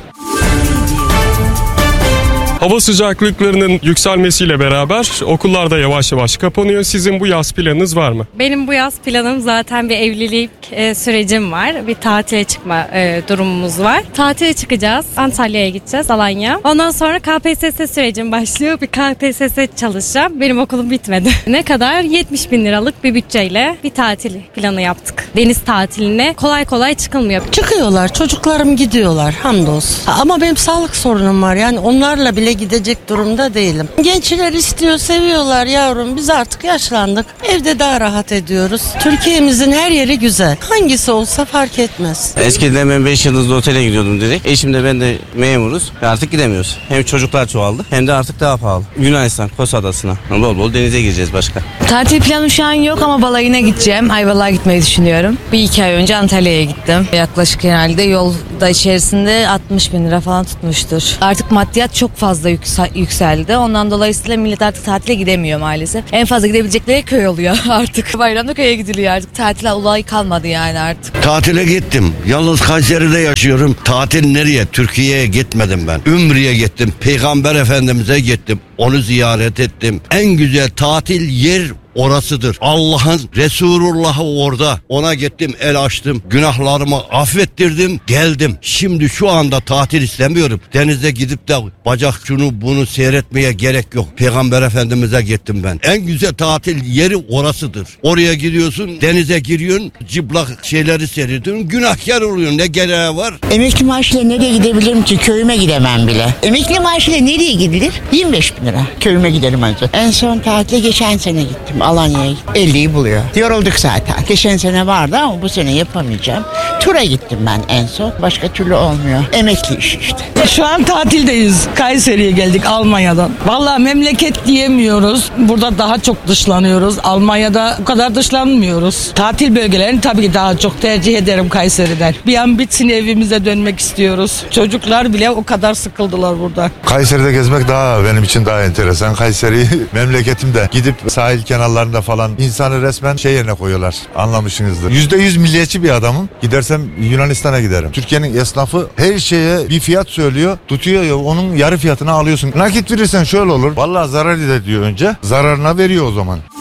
Hava sıcaklıklarının yükselmesiyle beraber okullar da yavaş yavaş kapanıyor. Sizin bu yaz planınız var mı? Benim bu yaz planım zaten bir evlilik e, sürecim var. Bir tatile çıkma e, durumumuz var. Tatile çıkacağız. Antalya'ya gideceğiz, Alanya. Ondan sonra K P S S sürecim başlıyor. Bir K P S S çalışacağım. Benim okulum bitmedi. Ne kadar? yetmiş bin liralık bir bütçeyle bir tatil planı yaptık. Deniz tatiline kolay kolay çıkılmıyor. Çıkıyorlar, çocuklarım gidiyorlar hamdolsun. Ama benim sağlık sorunum var. Yani onlarla bile gidecek durumda değilim. Gençler istiyor, seviyorlar yavrum. Biz artık yaşlandık. Evde daha rahat ediyoruz. Türkiye'mizin her yeri güzel. Hangisi olsa fark etmez. Eskiden ben beş yıldızlı otele gidiyordum direkt. Eşim de ben de memuruz. Artık gidemiyoruz. Hem çocuklar çoğaldı hem de artık daha pahalı. Yunanistan, Kos Adası'na. Bol bol denize gireceğiz başka. Tatil planım şu an yok ama balayına gideceğim. Ayvalık'a gitmeyi düşünüyorum. Bir iki ay önce Antalya'ya gittim. Yaklaşık herhalde yolda içerisinde altmış bin lira falan tutmuştur. Artık maddiyat çok fazla yükseldi. Ondan dolayısıyla millet artık tatile gidemiyor maalesef. En fazla gidebilecekleri köy oluyor artık. Bayramda köye gidiliyor artık. Tatil olayı kalmadı yani artık. Tatile gittim. Yalnız Kayseri'de yaşıyorum. Tatil nereye? Türkiye'ye gitmedim ben. Ümre'ye gittim. Peygamber Efendimiz'e gittim. Onu ziyaret ettim. En güzel tatil yer orasıdır. Allah'ın Resulullah'ı orada. Ona gittim, el açtım. Günahlarımı affettirdim, geldim. Şimdi şu anda tatil istemiyorum. Denize gidip de bacak şunu bunu seyretmeye gerek yok. Peygamber Efendimiz'e gittim ben. En güzel tatil yeri orasıdır. Oraya gidiyorsun, denize giriyorsun, cıplak şeyleri seyrediyorsun. Günahkar oluyorsun, ne gereği var? Emekli maaşıyla nereye gidebilirim ki? Köyüme gidemem bile. Emekli maaşıyla nereye gidilir? yirmi beş bin lira. Köyüme giderim ancak. En son tatile geçen sene gittim. Alanya'ya gittim. elliyi buluyor. Yorulduk zaten. Geçen sene vardı ama bu sene yapamayacağım. Tura gittim ben en son. Başka türlü olmuyor. Emekli iş işte. Şu an tatildeyiz. Kayseri'ye geldik Almanya'dan. Vallahi memleket diyemiyoruz. Burada daha çok dışlanıyoruz. Almanya'da bu kadar dışlanmıyoruz. Tatil bölgelerini tabii ki daha çok tercih ederim Kayseri'den. Bir an bitsin evimize dönmek istiyoruz. Çocuklar bile o kadar sıkıldılar burada. Kayseri'de gezmek daha benim için daha enteresan. Kayseri memleketimde. Gidip sahil kenarlarında falan insanı resmen şey yerine koyuyorlar. Anlamışsınızdır. yüzde yüz milliyetçi bir adamım. Gidersem Yunanistan'a giderim. Türkiye'nin esnafı her şeye bir fiyat söylüyor. Tutuyor ya onun yarı fiyatını alıyorsun. Nakit verirsen şöyle olur. Vallahi zarar eder diyor önce. Zararına veriyor o zaman.